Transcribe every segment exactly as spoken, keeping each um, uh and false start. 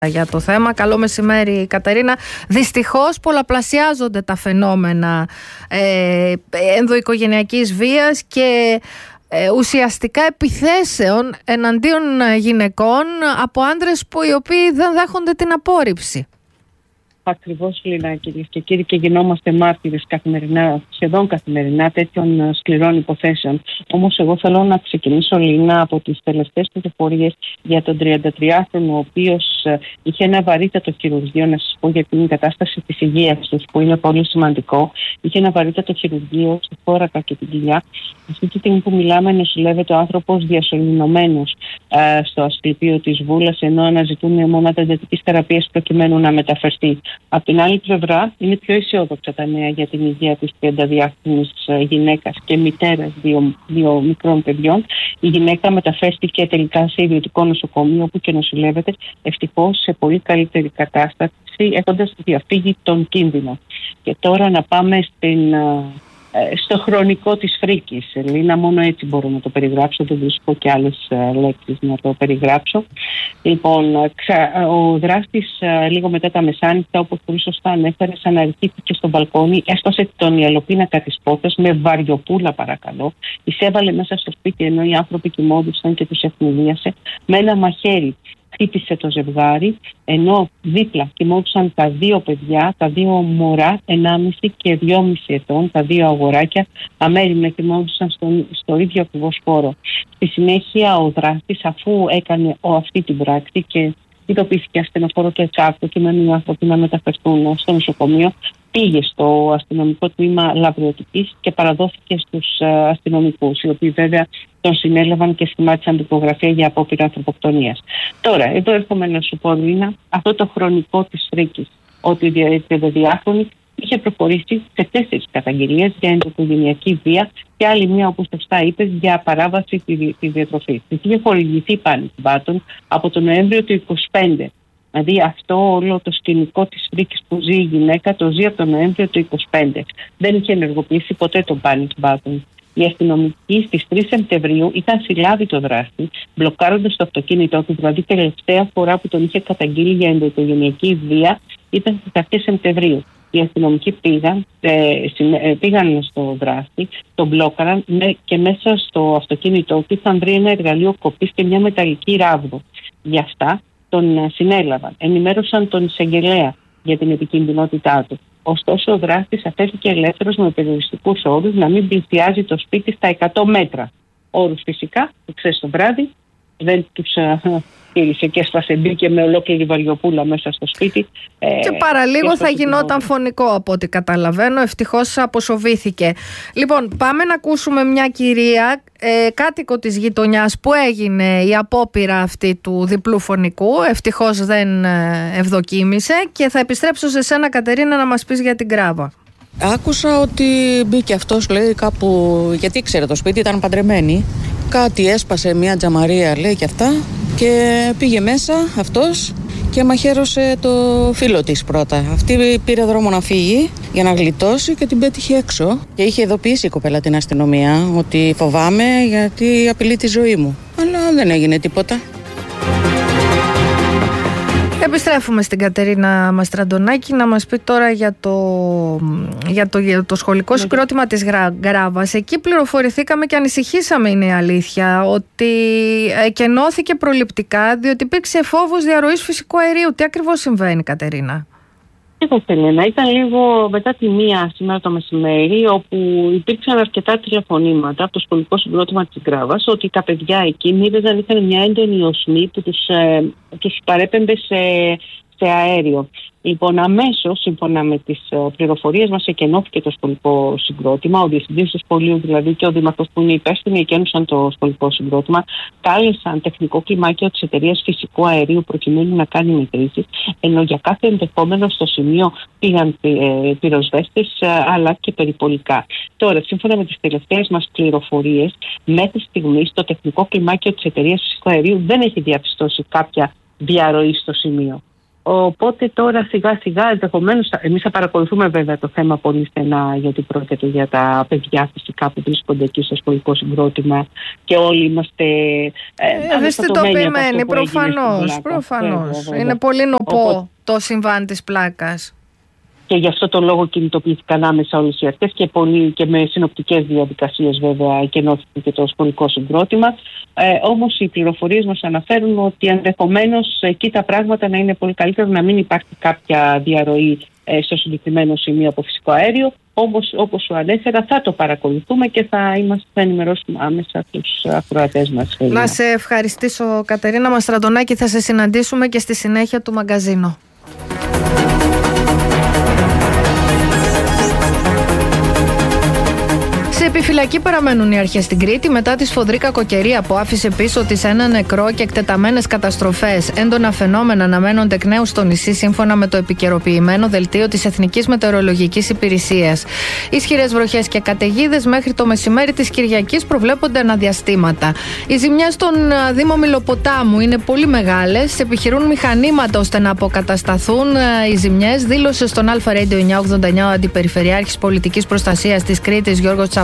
Για το θέμα. Καλό μεσημέρι, Κατερίνα. Δυστυχώς πολλαπλασιάζονται τα φαινόμενα ε, ενδοοικογενειακής βίας και ε, ουσιαστικά επιθέσεων εναντίον γυναικών από άντρες που οι οποίοι δεν δέχονται την απόρριψη. Ακριβώς, Λίνα, κυρίες και κύριοι, και γινόμαστε μάρτυρες καθημερινά, σχεδόν καθημερινά, τέτοιων σκληρών υποθέσεων. Όμως, εγώ θέλω να ξεκινήσω, Λίνα, από τις τελευταίες πληροφορίες για τον τριαντατριάχρονο, ο οποίος είχε ένα βαρύτατο χειρουργείο. Να σας πω για την κατάσταση της υγείας του, που είναι πολύ σημαντικό. Είχε ένα βαρύτατο χειρουργείο στη θώρακα και την κοιλιά. Αυτή τη στιγμή που μιλάμε, νοσηλεύεται ο άνθρωπος διασωληνωμένος ε, στο ασκληπείο της Βούλας, ενώ αναζητούν μονάδα εντατικής θεραπείας προκειμένου να μεταφερθεί. Από την άλλη πλευρά, είναι πιο αισιόδοξα τα νέα για την υγεία της τριανταδυάχρονης γυναίκας και μητέρας δύο, δύο μικρών παιδιών. Η γυναίκα μεταφέρθηκε τελικά σε ιδιωτικό νοσοκομείο, όπου και νοσηλεύεται, ευτυχώς σε πολύ καλύτερη κατάσταση, έχοντας διαφύγει τον κίνδυνο. Και τώρα να πάμε στην, στο χρονικό της φρίκης. Ελίνα, μόνο έτσι μπορώ να το περιγράψω, δεν βρίσκω και άλλες λέξεις να το περιγράψω. Λοιπόν, ο δράστης λίγο μετά τα μεσάνυχτα, όπως πολύ σωστά ανέφερε, αναρριχήθηκε στο μπαλκόνι, έσπασε τον ιαλοπίνακα της πόρτας με βαριοπούλα, παρακαλώ, εισέβαλε μέσα στο σπίτι ενώ οι άνθρωποι κοιμόντουσαν και τους ευνηδίασε με ένα μαχαίρι. Χτύπησε το ζευγάρι, ενώ δίπλα κοιμόντουσαν τα δύο παιδιά, τα δύο μωρά, ενάμιση και δυόμιση ετών, τα δύο αγοράκια, αμέριμνα κοιμόντουσαν στο, στο ίδιο ακριβώς χώρο. Στη συνέχεια, ο δράστης, αφού έκανε ο, αυτή την πράξη και ειδοποιήθηκε ασθενοφόρο του ΕΚΑΒ, προκειμένου οι άνθρωποι να μεταφερθούν στο νοσοκομείο, πήγε στο αστυνομικό τμήμα Λαβριωτικής και παραδόθηκε στους αστυνομικούς, οι οποίοι βέβαια τον συνέλαβαν και σχημάτισαν την υπογραφία για απόπειρα ανθρωποκτονίας. Τώρα, εδώ έρχομαι να σου πω, Λίνα, αυτό το χρονικό της φρίκης, ότι η τριανταδιάχρονη είχε προχωρήσει σε τέσσερις καταγγελίες για ενδοοικογενειακή βία και άλλη μία, όπως σωστά είπες, για παράβαση της διατροφής. Της είχε χορηγηθεί πάνικ μπάτον από τον Νοέμβριο του είκοσι πέντε. Δηλαδή αυτό όλο το σκηνικό της φρίκης που ζει η γυναίκα το ζει από τον Νοέμβριο του είκοσι πέντε. Δεν είχε ενεργοποιήσει ποτέ τον panic button. Οι αστυνομικοί στις τρεις Σεπτεμβρίου είχαν συλλάβει το δράστη, μπλοκάροντας το αυτοκίνητό του. Δηλαδή, τελευταία φορά που τον είχε καταγγείλει για ενδοοικογενειακή βία ήταν στις αρχές Σεπτεμβρίου. Οι αστυνομικοί πήγαν, ε, πήγαν στο δράστη, τον μπλόκαραν και μέσα στο αυτοκίνητό του είχαν βρει ένα εργαλείο κοπής και μια μεταλλική ράβδο. Γι' αυτά τον συνέλαβαν. Ενημέρωσαν τον εισαγγελέα για την επικίνδυνοτητά του. Ωστόσο, ο δράστης αφέθηκε ελεύθερος με περιοριστικούς όρους να μην πλησιάζει το σπίτι στα εκατό μέτρα. Όρους φυσικά, που ξέρεις, το βράδυ δεν τους τήρησε και έσπασε, μπήκε με ολόκληρη βαριοπούλα μέσα στο σπίτι. Και παραλίγο θα γινόταν φωνικό, από ό,τι καταλαβαίνω. Ευτυχώς αποσοβήθηκε. Λοιπόν, πάμε να ακούσουμε μια κυρία, ε, κάτοικο της γειτονιάς, που έγινε η απόπειρα αυτή του διπλού φωνικού. Ευτυχώς δεν ευδοκίμησε. Και θα επιστρέψω σε σένα, Κατερίνα, να μας πεις για την Γκράβα. Άκουσα ότι μπήκε αυτός, λέει, κάπου, γιατί ήξερε το σπίτι, ήταν παντρεμένη. Κάτι έσπασε, μια τζαμαρία, λέει, και αυτά, και πήγε μέσα αυτός και μαχαίρωσε το φίλο της πρώτα. Αυτή πήρε δρόμο να φύγει για να γλιτώσει και την πέτυχε έξω. Και είχε ειδοποιήσει η κοπέλα την αστυνομία ότι φοβάμαι γιατί απειλεί τη ζωή μου. Αλλά δεν έγινε τίποτα. Επιστρέφουμε στην Κατερίνα Μαστραντονάκη να μας πει τώρα για το, για το, για το σχολικό συγκρότημα της Γκράβας. Εκεί πληροφορηθήκαμε και ανησυχήσαμε, είναι η αλήθεια, ότι εκενώθηκε προληπτικά διότι υπήρξε φόβος διαρροής φυσικού αερίου. Τι ακριβώς συμβαίνει, Κατερίνα? Κοίταξε, Ελένα, ήταν λίγο μετά τη μία σήμερα το μεσημέρι, όπου υπήρξαν αρκετά τηλεφωνήματα από το σχολικό συγκρότημα της Γκράβας ότι τα παιδιά εκεί μοίραζαν, είχαν μια έντονη οσμή που τους, ε, τους παρέπεμπε σε, σε αέριο. Λοιπόν, αμέσως, σύμφωνα με τις πληροφορίες μας, εκενώθηκε το σχολικό συγκρότημα. Ο διευθυντής του σχολείου, δηλαδή, και ο δήμαρχος που είναι υπεύθυνοι, εκένωσαν το σχολικό συγκρότημα. Κάλεσαν τεχνικό κλιμάκιο της εταιρείας φυσικού αερίου προκειμένου να κάνει μετρήσεις. Ενώ για κάθε ενδεχόμενο στο σημείο πήγαν ε, πυροσβέστες ε, αλλά και περιπολικά. Τώρα, σύμφωνα με τις τελευταίες μας πληροφορίες, μέχρι στιγμής το τεχνικό κλιμάκιο της εταιρείας φυσικού αερίου δεν έχει διαπιστώσει κάποια διαρροή στο σημείο. Οπότε τώρα σιγά σιγά ενδεχομένως εμείς θα παρακολουθούμε βέβαια το θέμα πολύ στενά, γιατί πρόκειται για τα παιδιά φυσικά που βρίσκονται εκεί στο σχολικό συγκρότημα και όλοι είμαστε ε, ευαισθητοποιημένοι προφανώς, προφανώς. Είναι πολύ νοπό Οπότε... το συμβάν της πλάκας. Και γι' αυτό τον λόγο κινητοποιήθηκαν άμεσα όλες οι αρχές και, πολύ, και με συνοπτικές διαδικασίες βέβαια εκενώθηκε και το σχολικό συγκρότημα. Ε, όμως οι πληροφορίες μας αναφέρουν ότι ενδεχομένως εκεί τα πράγματα να είναι πολύ καλύτερα, να μην υπάρχει κάποια διαρροή ε, στο συγκεκριμένο σημείο από φυσικό αέριο. Όμως, όπως σου ανέφερα, θα το παρακολουθούμε και θα, είμαστε, θα ενημερώσουμε άμεσα τους ακροατές μας. Να σε ευχαριστήσω, Κατερίνα Μαστραντονάκη. Θα σε συναντήσουμε και στη συνέχεια του μαγκαζίνο. Σε επιφυλακή παραμένουν οι αρχές στην Κρήτη μετά τη σφοδρή κακοκαιρία που άφησε πίσω της ένα νεκρό και εκτεταμένες καταστροφές. Έντονα φαινόμενα αναμένονται εκ νέου στο νησί σύμφωνα με το επικαιροποιημένο δελτίο της Εθνικής Μετεωρολογικής Υπηρεσίας. Ισχυρές βροχές και καταιγίδες μέχρι το μεσημέρι της Κυριακής προβλέπονται αναδιαστήματα. Οι ζημιές στον Δήμο Μηλοποτάμου είναι πολύ μεγάλες. Επιχειρούν μηχανήματα ώστε να αποκατασταθούν οι ζημιές, δήλωσε στον Αλφα Radio εννιακόσια ογδόντα εννιά ο Αντιπεριφερειάρχης Πολιτικής Προστασίας της Κρήτης Γιώργος Τσαπάκος.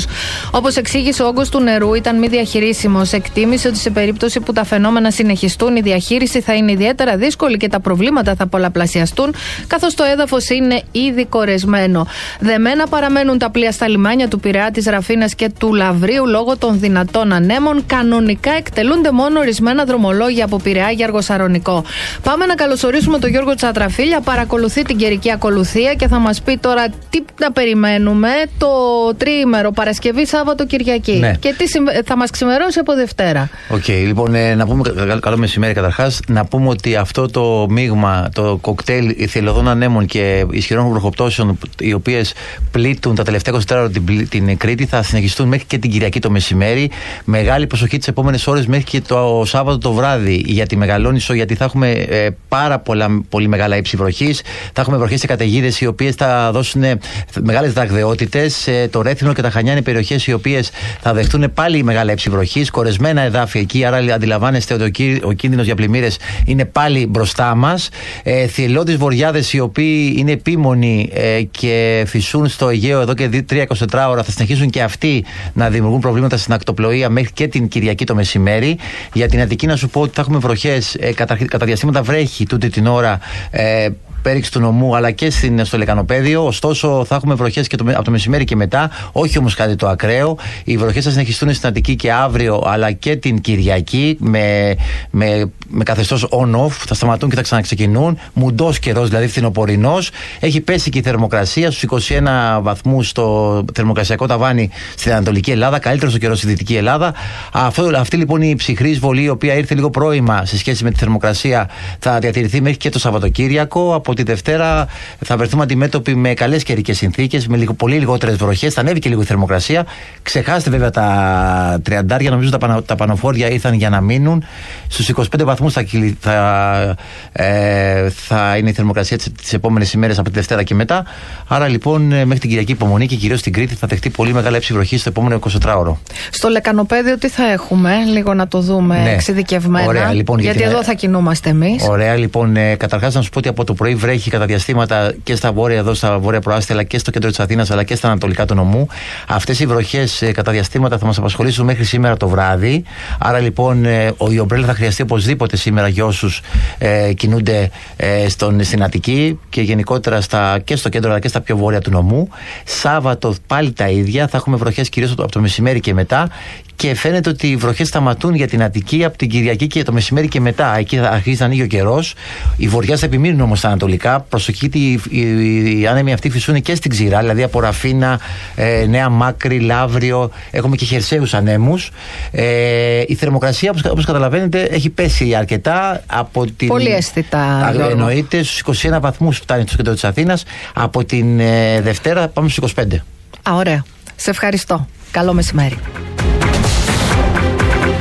Όπως εξήγησε, ο όγκος του νερού ήταν μη διαχειρίσιμος. Εκτίμησε ότι σε περίπτωση που τα φαινόμενα συνεχιστούν, η διαχείριση θα είναι ιδιαίτερα δύσκολη και τα προβλήματα θα πολλαπλασιαστούν, καθώς το έδαφος είναι ήδη κορεσμένο. Δεμένα παραμένουν τα πλοία στα λιμάνια του Πειραιά, της Ραφίνας και του Λαβρίου λόγω των δυνατών ανέμων. Κανονικά εκτελούνται μόνο ορισμένα δρομολόγια από Πειραιά για Αργοσαρονικό. Πάμε να καλωσορίσουμε τον Γιώργο Τσατραφίλια. Παρακολουθεί την καιρική ακολουθία και θα μας πει τώρα τι να περιμένουμε το τριήμερο. Παρασκευή, Σάββατο, Κυριακή. Ναι. Και τι θα μας ξημερώσει από Δευτέρα. Οκ, okay, λοιπόν, ε, να πούμε καλό μεσημέρι καταρχάς. Να πούμε ότι αυτό το μείγμα, το κοκτέιλ ηθελωδών ανέμων και ισχυρών βροχοπτώσεων, οι οποίες πλήττουν τα τελευταία είκοσι τέσσερα ώρα την, την Κρήτη, θα συνεχιστούν μέχρι και την Κυριακή το μεσημέρι. Μεγάλη προσοχή τις επόμενες ώρες μέχρι και το Σάββατο το βράδυ για τη Μεγαλόνισσο, γιατί θα έχουμε ε, πάρα πολλά, πολύ μεγάλα ύψη βροχής. Θα έχουμε βροχές και καταιγίδες οι οποίες θα δώσουν μεγάλες δραγδαιότητες. Ε, το Ρέθινο και τα Χανιά είναι περιοχές οι οποίες θα δεχτούν πάλι μεγάλα ύψη βροχής, κορεσμένα εδάφια εκεί, άρα αντιλαμβάνεστε ότι ο κίνδυνος για πλημμύρες είναι πάλι μπροστά μας. Ε, Θυελλώδεις βοριάδες οι οποίοι είναι επίμονοι ε, και φυσούν στο Αιγαίο εδώ και τρία είκοσι τέσσερα ώρα, θα συνεχίσουν και αυτοί να δημιουργούν προβλήματα στην ακτοπλοεία μέχρι και την Κυριακή το μεσημέρι. Για την Αττική να σου πω ότι θα έχουμε βροχές, ε, κατά, κατά διαστήματα βρέχει τούτη την ώρα. Ε, Πέριξη του νομού αλλά και στην, στο λεκανοπέδιο. Ωστόσο, θα έχουμε βροχές και το, από το μεσημέρι και μετά, όχι όμως κάτι το ακραίο. Οι βροχές θα συνεχιστούν στην Αττική και αύριο αλλά και την Κυριακή με, με, με καθεστώς on-off. Θα σταματούν και θα ξαναξεκινούν. Μουντός καιρός, δηλαδή φθινοπορεινός. Έχει πέσει και η θερμοκρασία στους είκοσι ένα βαθμούς στο θερμοκρασιακό ταβάνι στην Ανατολική Ελλάδα. Καλύτερο ο καιρός στη Δυτική Ελλάδα. Αυτό, αυτή λοιπόν η ψυχρή εισβολή, η οποία ήρθε λίγο πρόημα σε σχέση με τη θερμοκρασία, θα διατηρηθεί μέχρι και το Σαββατοκύριακο. Από τη Δευτέρα θα βρεθούμε αντιμέτωποι με καλές καιρικές συνθήκες, με λίγο, πολύ λιγότερες βροχές. Θα ανέβει και λίγο η θερμοκρασία. Ξεχάστε βέβαια τα τριαντάρια, νομίζω τα, πανα, τα πανοφόρια ήρθαν για να μείνουν. Στους είκοσι πέντε βαθμούς θα, θα, ε, θα είναι η θερμοκρασία τις επόμενες ημέρες από τη Δευτέρα και μετά. Άρα λοιπόν μέχρι την Κυριακή υπομονή και κυρίως στην Κρήτη θα δεχτεί πολύ μεγάλη ύψη βροχή στο επόμενο εικοσιτετράωρο. Στο λεκανοπέδιο τι θα έχουμε, λίγο να το δούμε ναι. εξειδικευμένα. Ωραία, λοιπόν, γιατί για την... εδώ θα κινούμαστε εμείς. Ωραία, λοιπόν, ε, καταρχάς να σου πω ότι από το πρωί βρέχει κατά διαστήματα και στα βόρεια, εδώ στα βόρεια προάστια, αλλά και στο κέντρο της Αθήνας, αλλά και στα ανατολικά του νομού. Αυτές οι βροχές ε, κατά διαστήματα θα μας απασχολήσουν μέχρι σήμερα το βράδυ. Άρα λοιπόν ε, ο, η ομπρέλα θα χρειαστεί οπωσδήποτε σήμερα για όσους ε, κινούνται ε, στον, στην Αττική και γενικότερα στα, και στο κέντρο αλλά και στα πιο βόρεια του νομού. Σάββατο πάλι τα ίδια. Θα έχουμε βροχές κυρίως από το μεσημέρι και μετά. Και φαίνεται ότι οι βροχές σταματούν για την Αττική από την Κυριακή και το μεσημέρι και μετά. Εκεί θα αρχίσει να ανοίγει ο καιρός. Οι βοριάς θα επιμείνουν όμως στα ανατολικά. Προσοχή, οι, οι, οι άνεμοι αυτοί φυσούν και στην Ξηρά, δηλαδή από Ραφίνα, ε, Νέα Μάκρη, Λαύριο. Έχουμε και χερσαίους ανέμους. Ε, η θερμοκρασία, όπως, όπως καταλαβαίνετε, έχει πέσει αρκετά από την. Πολύ αισθητά. Εννοείται, στους είκοσι ένα βαθμούς φτάνει στο κέντρο της Αθήνας. Από την ε, Δευτέρα πάμε στους είκοσι πέντε. Α, ωραία. Σε ευχαριστώ. Καλό μεσημέρι.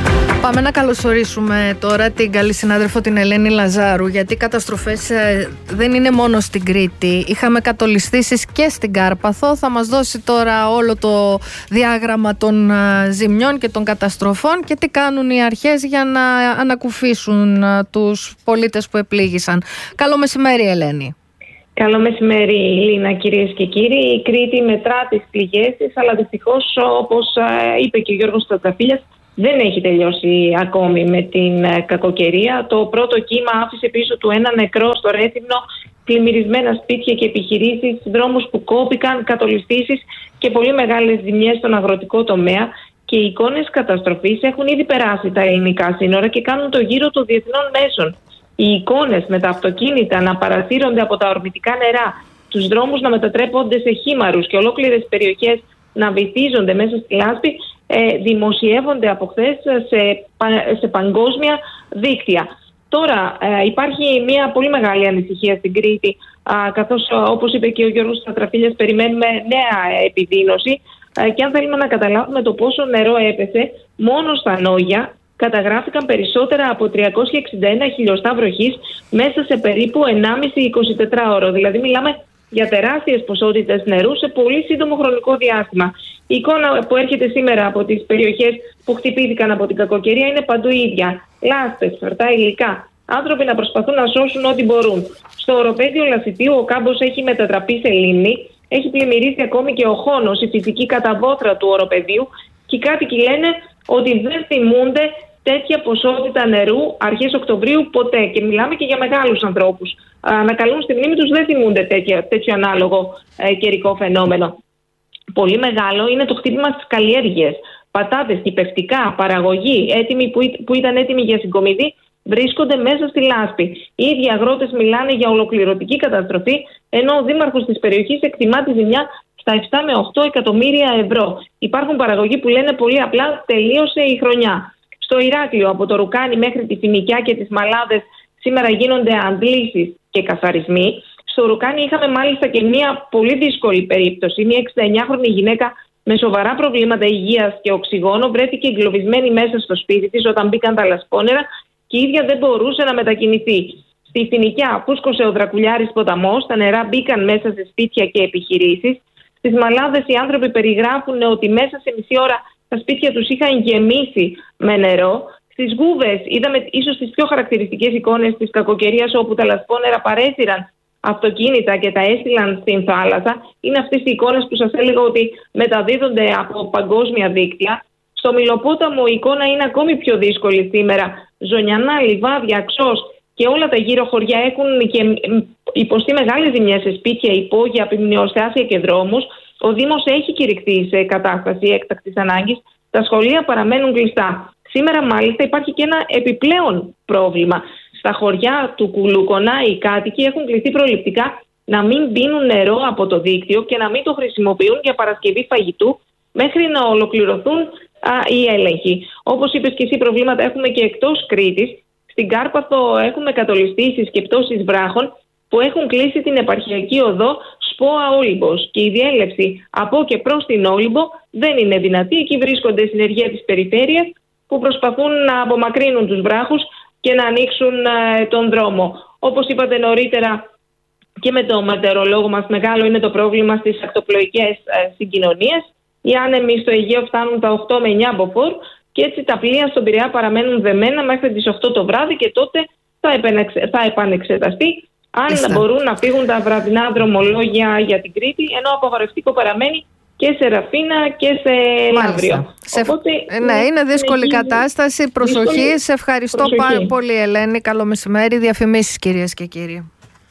Πάμε να καλωσορίσουμε τώρα την καλή συνάδελφο την Ελένη Λαζάρου, γιατί οι καταστροφές ε, δεν είναι μόνο στην Κρήτη. Είχαμε κατολισθήσεις και στην Κάρπαθο. Θα μας δώσει τώρα όλο το διάγραμμα των ε, ζημιών και των καταστροφών και τι κάνουν οι αρχές για να ανακουφίσουν ε, τους πολίτες που επλήγησαν. Καλό μεσημέρι, Ελένη. Καλό μεσημέρι, Λίνα, κυρίες και κύριοι. Η Κρήτη μετρά τις πληγές της, αλλά δυστυχώς, όπως είπε και ο Γιώργος Στραταφύλιας, δεν έχει τελειώσει ακόμη με την κακοκαιρία. Το πρώτο κύμα άφησε πίσω του ένα νεκρό στο Ρέθυμνο, πλημμυρισμένα σπίτια και επιχειρήσεις, δρόμους που κόπηκαν, κατολισθήσεις και πολύ μεγάλες ζημιές στον αγροτικό τομέα. Και οι εικόνες καταστροφής έχουν ήδη περάσει τα ελληνικά σύνορα και κάνουν το γύρο των διεθνών μέσων. Οι εικόνες με τα αυτοκίνητα να παρασύρονται από τα ορμητικά νερά, τους δρόμους να μετατρέπονται σε χήμαρους και ολόκληρες περιοχές να βυθίζονται μέσα στη λάσπη, ε, δημοσιεύονται από χθες σε, σε παγκόσμια δίκτυα. Τώρα ε, υπάρχει μια πολύ μεγάλη ανησυχία στην Κρήτη, α, καθώς όπως είπε και ο Γιώργος Στραταφύλιας, περιμένουμε νέα επιδείνωση ε, και αν θέλουμε να καταλάβουμε το πόσο νερό έπεσε, μόνο στα Νόγια καταγράφηκαν περισσότερα από τριακόσια εξήντα ένα χιλιοστά βροχής μέσα σε περίπου ενάμιση με εικοσιτετράωρο. Δηλαδή μιλάμε για τεράστιες ποσότητες νερού σε πολύ σύντομο χρονικό διάστημα. Η εικόνα που έρχεται σήμερα από τις περιοχές που χτυπήθηκαν από την κακοκαιρία είναι παντού ίδια. Λάστες, φερτά υλικά. Άνθρωποι να προσπαθούν να σώσουν ό,τι μπορούν. Στο οροπέδιο Λασιτίου ο κάμπος έχει μετατραπεί σε λίμνη. Έχει πλημμυρίσει ακόμη και ο Χόνος, η φυσική καταβόθρα του οροπεδίου. Και οι κάτοικοι λένε ότι δεν θυμούνται τέτοια ποσότητα νερού αρχές Οκτωβρίου ποτέ. Και μιλάμε και για μεγάλους ανθρώπους. Ανακαλούν στη μνήμη τους, δεν θυμούνται τέτοια, τέτοιο ανάλογο ε, καιρικό φαινόμενο. Πολύ μεγάλο είναι το χτύπημα στις καλλιέργειες. Πατάτες, τυπευτικά, παραγωγή, έτοιμοι που, που ήταν έτοιμοι για συγκομιδή, βρίσκονται μέσα στη λάσπη. Οι ίδιοι αγρότες μιλάνε για ολοκληρωτική καταστροφή, ενώ ο δήμαρχος της περιοχής εκτιμά τη ζημιά στα επτά με οκτώ εκατομμύρια ευρώ. Υπάρχουν παραγωγοί που λένε πολύ απλά τελείωσε η χρονιά. Στο Ηράκλειο, από το Ρουκάνι μέχρι τη Φοινικιά και τις Μαλάδες, σήμερα γίνονται αντλήσεις και καθαρισμοί. Στο Ρουκάνι είχαμε μάλιστα και μια πολύ δύσκολη περίπτωση. Μια εξηνταεννιάχρονη γυναίκα με σοβαρά προβλήματα υγείας και οξυγόνο βρέθηκε εγκλωβισμένη μέσα στο σπίτι της όταν μπήκαν τα λασπόνερα και η ίδια δεν μπορούσε να μετακινηθεί. Στη Φοινικιά φούσκωσε ο Δρακουλιάρης ποταμός, τα νερά μπήκαν μέσα σε σπίτια και επιχειρήσεις. Στις Μαλάδες οι άνθρωποι περιγράφουν ότι μέσα σε μισή ώρα τα σπίτια τους είχαν γεμίσει με νερό. Στις Γούβες είδαμε ίσως τις πιο χαρακτηριστικές εικόνες της κακοκαιρίας, όπου τα λασπόνερα παρέσυραν αυτοκίνητα και τα έστειλαν στην θάλασσα. Είναι αυτές οι εικόνες που σας έλεγα ότι μεταδίδονται από παγκόσμια δίκτυα. Στο Μιλοπόταμο η εικόνα είναι ακόμη πιο δύσκολη σήμερα. Ζωνιανά, Λιβάδια, Αξός και όλα τα γύρω χωριά έχουν και υποστεί μεγάλες ζημιές σε σπίτια, υπόγεια, ποιμνιοστάσια και δρόμους. Ο Δήμος έχει κηρυχθεί σε κατάσταση έκτακτης ανάγκης. Τα σχολεία παραμένουν κλειστά. Σήμερα μάλιστα υπάρχει και ένα επιπλέον πρόβλημα. Στα χωριά του Κουλούκονα οι κάτοικοι έχουν κληθεί προληπτικά να μην πίνουν νερό από το δίκτυο και να μην το χρησιμοποιούν για παρασκευή φαγητού μέχρι να ολοκληρωθούν α, οι έλεγχοι. Όπως είπες και εσύ, προβλήματα έχουμε και εκτός Κρήτης. Στην Κάρπαθο έχουμε κατολισθήσεις και πτώσεις βράχων που έχουν κλείσει την επαρχιακή οδό Σπόα Όλυμπος και η διέλευση από και προς την Όλυμπο δεν είναι δυνατή. Εκεί βρίσκονται συνεργεία της περιφέρειας που προσπαθούν να απομακρύνουν τους βράχους και να ανοίξουν ε, τον δρόμο. Όπως είπατε νωρίτερα και με το μετεωρολόγο μας, μεγάλο είναι το πρόβλημα στις ακτοπλοϊκές ε, συγκοινωνίες. Οι άνεμοι στο Αιγαίο φτάνουν τα οκτώ με εννιά μποφόρ και έτσι τα πλοία στον Πειραιά παραμένουν δεμένα μέχρι τις οκτώ το βράδυ και τότε θα, επενεξε, θα επανεξεταστεί αν Είστε. μπορούν να φύγουν τα βραδινά δρομολόγια για την Κρήτη, ενώ απαγορευτικό παραμένει και σε Ραφίνα και σε Λαύριο. Σε... Οπότε, ναι, είναι δύσκολη είναι... κατάσταση. Προσοχή. Δύσκολη... Σε ευχαριστώ Προσοχή. πάρα πολύ, Ελένη. Καλό μεσημέρι. Διαφημίσεις, κυρίες και κύριοι.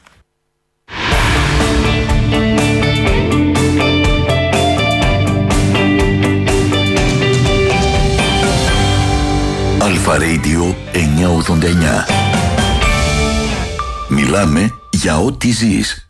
Αλφα Radio εννιακόσια ογδόντα εννιά. Μιλάμε για ό,τι ζεις.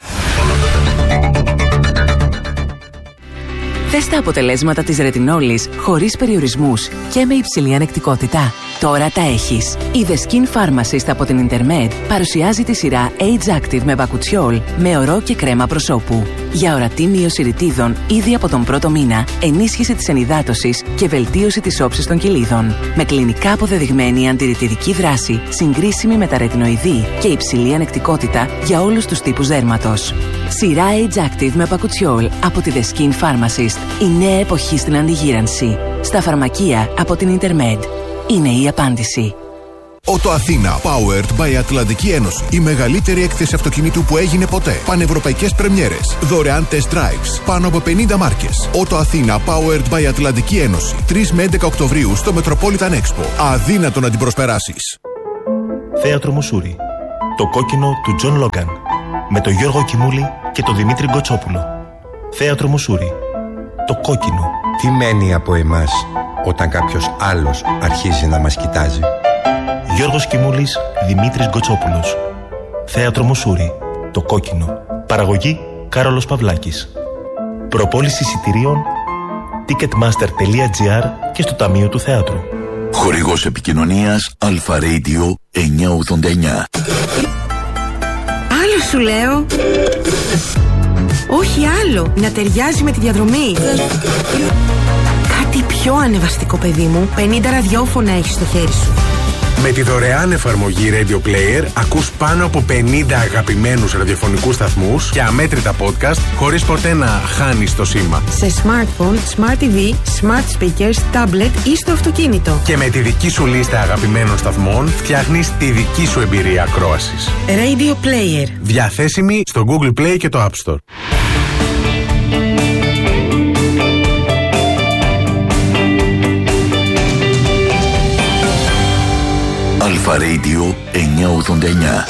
Θες τα αποτελέσματα της ρετινόλης χωρίς περιορισμούς και με υψηλή ανεκτικότητα. Τώρα τα έχεις. Η The Skin Pharmacist από την Intermed παρουσιάζει τη σειρά Age Active με μπακουτσιόλ με ορό και κρέμα προσώπου. Για ορατή μείωση ρητίδων ήδη από τον πρώτο μήνα, ενίσχυση της ενυδάτωσης και βελτίωση της όψης των κοιλίδων. Με κλινικά αποδεδειγμένη αντιρρητιδική δράση, συγκρίσιμη με τα ρετινοειδή και υψηλή ανεκτικότητα για όλους τους τύπους δέρματος. Σειρά Age Active με μπακουτσιόλ από τη The Skin Pharmacist. Η νέα εποχή στην αντιγύρανση. Στα φαρμακεία από την Intermed. Είναι η απάντηση. Ότο Αθήνα, powered by Ατλαντική Ένωση. Η μεγαλύτερη έκθεση αυτοκινήτου που έγινε ποτέ. Πανευρωπαϊκές πρεμιέρες. Δωρεάν test drives. Πάνω από πενήντα μάρκες. Ότο Αθήνα, powered by Ατλαντική Ένωση. τρεις με έντεκα Οκτωβρίου στο Metropolitan Expo. Αδύνατο να την προσπεράσεις. Θέατρο Μουσούρι. Το κόκκινο του Τζον Λόγκαν. Με τον Γιώργο Κιμούλη και τον Δημήτρη Γκοτσόπουλο. Θέατρο Μουσούρι. Το κόκκινο. Τι μένει από εμάς όταν κάποιος άλλος αρχίζει να μας κοιτάζει? Γιώργος Κιμούλης, Δημήτρης Γκοτσόπουλος. Θέατρο Μουσούρι. Το κόκκινο. Παραγωγή Κάρολος Παυλάκης. Προπόληση εισιτηρίων ticketmaster τελεία τζι άρ και στο Ταμείο του Θεάτρου. Χορηγός επικοινωνίας Αλφα Radio εννιακόσια ογδόντα εννιά. Άλλο σου λέω. Όχι άλλο. Να ταιριάζει με τη διαδρομή. Κάτι πιο ανεβαστικό, παιδί μου. πενήντα ραδιόφωνα έχεις στο χέρι σου. Με τη δωρεάν εφαρμογή Radio Player ακούς πάνω από πενήντα αγαπημένους ραδιοφωνικούς σταθμούς και αμέτρητα podcast χωρίς ποτέ να χάνεις το σήμα. Σε smartphone, smart τι βι, smart speakers, tablet ή στο αυτοκίνητο. Και με τη δική σου λίστα αγαπημένων σταθμών φτιάχνεις τη δική σου εμπειρία ακρόασης. Radio Player. Διαθέσιμη στο Google Play και το App Store. Αλφα Radio εννιακόσια ογδόντα εννιά.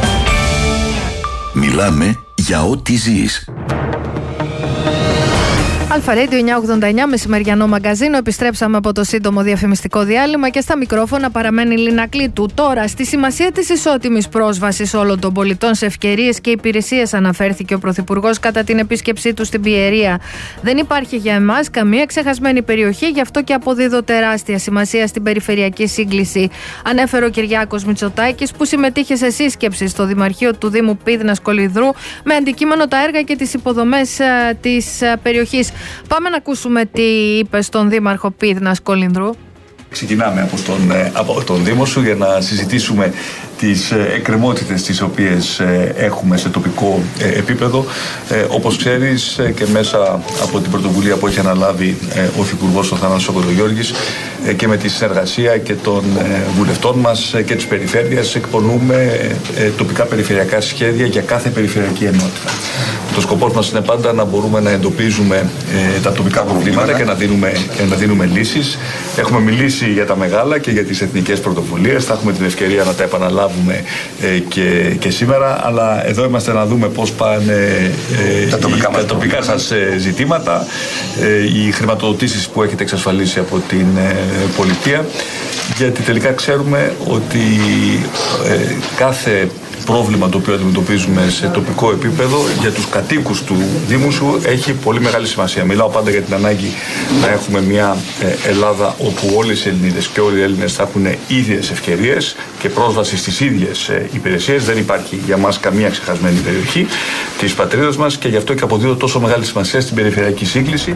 Μιλάμε για ό,τι ζεις. Αλφα Radio εννιακόσια ογδόντα εννιά, μεσημεριανό μαγκαζίνο. Επιστρέψαμε από το σύντομο διαφημιστικό διάλειμμα και στα μικρόφωνα παραμένει η Λίνα Κλήτου. Τώρα, στη σημασία της ισότιμης πρόσβασης όλων των πολιτών σε ευκαιρίες και υπηρεσίες αναφέρθηκε ο Πρωθυπουργός κατά την επίσκεψή του στην Πιερία. Δεν υπάρχει για εμάς καμία ξεχασμένη περιοχή, γι' αυτό και αποδίδω τεράστια σημασία στην περιφερειακή σύγκληση. Ανέφερε ο Κυριάκος Μητσοτάκης, που συμμετείχε σε σύσκεψη στο Δημαρχείο του Δήμου Πύδνας Κολυνδρού με αντικείμενο τα έργα και τις υποδομές της περιοχής. Πάμε να ακούσουμε τι είπε στον Δήμαρχο Πύδνας Κολυνδρού. Ξεκινάμε από τον, από τον Δήμο σου για να συζητήσουμε τις εκκρεμότητες τις οποίες έχουμε σε τοπικό επίπεδο. Όπως ξέρεις, και μέσα από την πρωτοβουλία που έχει αναλάβει ο Υφυπουργός ο Θανάσης Κοντογιώργης και με τη συνεργασία και των βουλευτών μας και της περιφέρειας, εκπονούμε τοπικά περιφερειακά σχέδια για κάθε περιφερειακή ενότητα. Το σκοπός μας είναι πάντα να μπορούμε να εντοπίζουμε τα τοπικά προβλήματα και να δίνουμε, και να δίνουμε λύσεις. Έχουμε μιλήσει για τα μεγάλα και για τις εθνικές πρωτοβουλίες. Θα έχουμε την ευκαιρία να τα επαναλάβουμε ε, και, και σήμερα. Αλλά εδώ είμαστε να δούμε πώς πάνε ε, τα τοπικά, οι, τα τοπικά σας ε, ζητήματα, ε, οι χρηματοδοτήσεις που έχετε εξασφαλίσει από την ε, πολιτεία. Γιατί τελικά ξέρουμε ότι ε, κάθε πρόβλημα το οποίο αντιμετωπίζουμε σε τοπικό επίπεδο για τους κατοίκους του Δήμου σου έχει πολύ μεγάλη σημασία. Μιλάω πάντα για την ανάγκη να έχουμε μια Ελλάδα όπου όλες οι Ελληνίδες και όλοι οι Έλληνες θα έχουν ίδιες ευκαιρίες και πρόσβαση στις ίδιες υπηρεσίες. Δεν υπάρχει για μας καμία ξεχασμένη περιοχή της πατρίδας μας και γι' αυτό και αποδίδω τόσο μεγάλη σημασία στην περιφερειακή σύγκληση.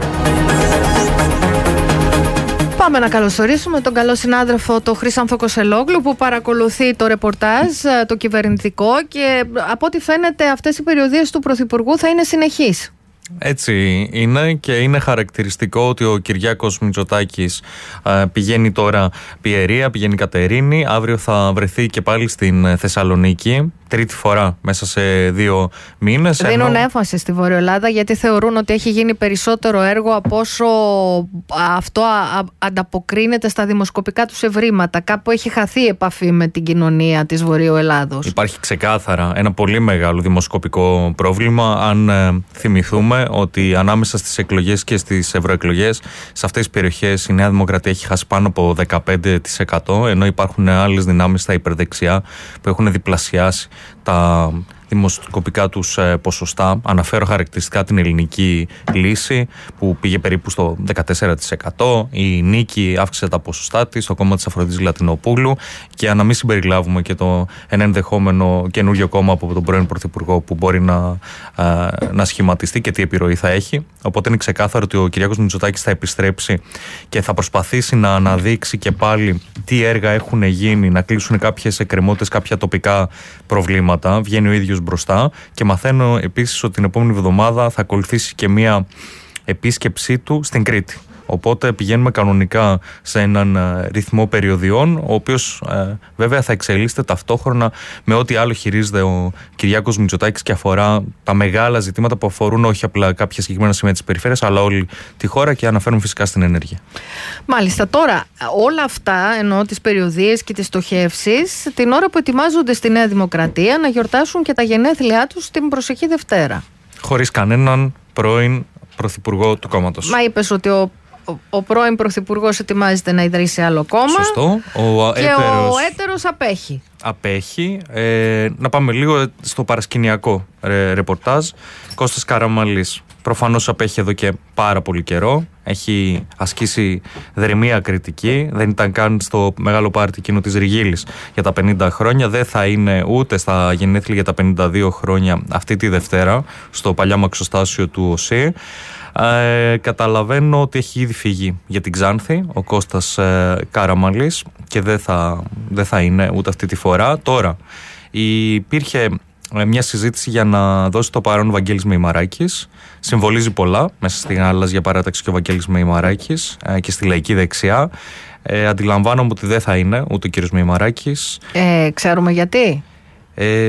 Πάμε να καλωσορίσουμε τον καλό συνάδελφο τον Χρύσανθο Κοσελόγλου, που παρακολουθεί το ρεπορτάζ, το κυβερνητικό, και από ό,τι φαίνεται αυτές οι περιοδίες του Πρωθυπουργού θα είναι συνεχείς. Έτσι είναι, και είναι χαρακτηριστικό ότι ο Κυριάκος Μητσοτάκης ε, πηγαίνει τώρα Πιερία, πηγαίνει Κατερίνη, αύριο θα βρεθεί και πάλι στην Θεσσαλονίκη, τρίτη φορά μέσα σε δύο μήνες. Δίνουν ενώ... έμφαση στη Βόρεια Ελλάδα, γιατί θεωρούν ότι έχει γίνει περισσότερο έργο από όσο αυτό α, α, ανταποκρίνεται στα δημοσκοπικά τους ευρήματα. Κάπου έχει χαθεί η επαφή με την κοινωνία της Βορείου Ελλάδος. Υπάρχει ξεκάθαρα ένα πολύ μεγάλο δημοσκοπικό πρόβλημα, αν ε, θυμηθούμε ότι ανάμεσα στις εκλογές και στις ευρωεκλογές σε αυτές τις περιοχές η Νέα Δημοκρατία έχει χάσει πάνω από δεκαπέντε τοις εκατό, ενώ υπάρχουν άλλες δυνάμεις στα υπερδεξιά που έχουν διπλασιάσει τα δημοσκοπικά τους ε, ποσοστά. Αναφέρω χαρακτηριστικά την ελληνική λύση που πήγε περίπου στο δεκατέσσερα τοις εκατό. Η Νίκη αύξησε τα ποσοστά της, το κόμμα της Αφροδίτης Λατινοπούλου, και για να μην συμπεριλάβουμε και το ένα ενδεχόμενο καινούριο κόμμα από τον πρώην Πρωθυπουργό που μπορεί να, ε, να σχηματιστεί και τι επιρροή θα έχει. Οπότε είναι ξεκάθαρο ότι ο Κυριάκος Μητσοτάκης θα επιστρέψει και θα προσπαθήσει να αναδείξει και πάλι τι έργα έχουν γίνει, να κλείσουν κάποιες εκκρεμότητες, κάποια τοπικά προβλήματα. Βγαίνει ο ίδιος μπροστά και μαθαίνω επίσης ότι την επόμενη εβδομάδα θα ακολουθήσει και μία επίσκεψή του στην Κρήτη. Οπότε πηγαίνουμε κανονικά σε έναν ρυθμό περιοδιών, ο οποίος ε, βέβαια θα εξελίσσεται ταυτόχρονα με ό,τι άλλο χειρίζεται ο Κυριάκος Μητσοτάκης και αφορά τα μεγάλα ζητήματα που αφορούν όχι απλά κάποια συγκεκριμένα σημεία της περιφέρειας, αλλά όλη τη χώρα, και αναφέρουν φυσικά στην ενέργεια. Μάλιστα. Τώρα, όλα αυτά, εννοώ τις περιοδίες και τις στοχεύσεις, την ώρα που ετοιμάζονται στη Νέα Δημοκρατία να γιορτάσουν και τα γενέθλιά τους την προσεχή Δευτέρα. Χωρίς κανέναν πρώην πρωθυπουργό του κόμματος. Μα είπες ότι ο Ο, ο πρώην πρωθυπουργός ετοιμάζεται να ιδρύσει άλλο κόμμα. Σωστό. Ο και έτερος... ο έτερος απέχει. Απέχει. Ε, να πάμε λίγο στο παρασκηνιακό ρε, ρεπορτάζ. Κώστας Καραμανλής. Προφανώς απέχει εδώ και πάρα πολύ καιρό. Έχει ασκήσει δρυμία κριτική. Δεν ήταν καν στο μεγάλο πάρτι εκείνο της Ριγίλης για τα πενήντα χρόνια. Δεν θα είναι ούτε στα γενέθλια για τα πενήντα δύο χρόνια αυτή τη Δευτέρα στο παλιά μαξοστάσιο του ΟΣΥ. Ε, καταλαβαίνω ότι έχει ήδη φύγει για την Ξάνθη ο Κώστας ε, Καραμανλής και δεν θα, δεν θα είναι ούτε αυτή τη φορά. Τώρα υπήρχε μια συζήτηση για να δώσει το παρόν ο Βαγγέλης Μεϊμαράκης. Συμβολίζει πολλά μέσα στην γαλάζια παράταξη και ο Βαγγέλης Μεϊμαράκης ε, και στη λαϊκή δεξιά. Ε, αντιλαμβάνομαι ότι δεν θα είναι ούτε ο κύριος Μεϊμαράκης. Ε, ξέρουμε γιατί. Ε,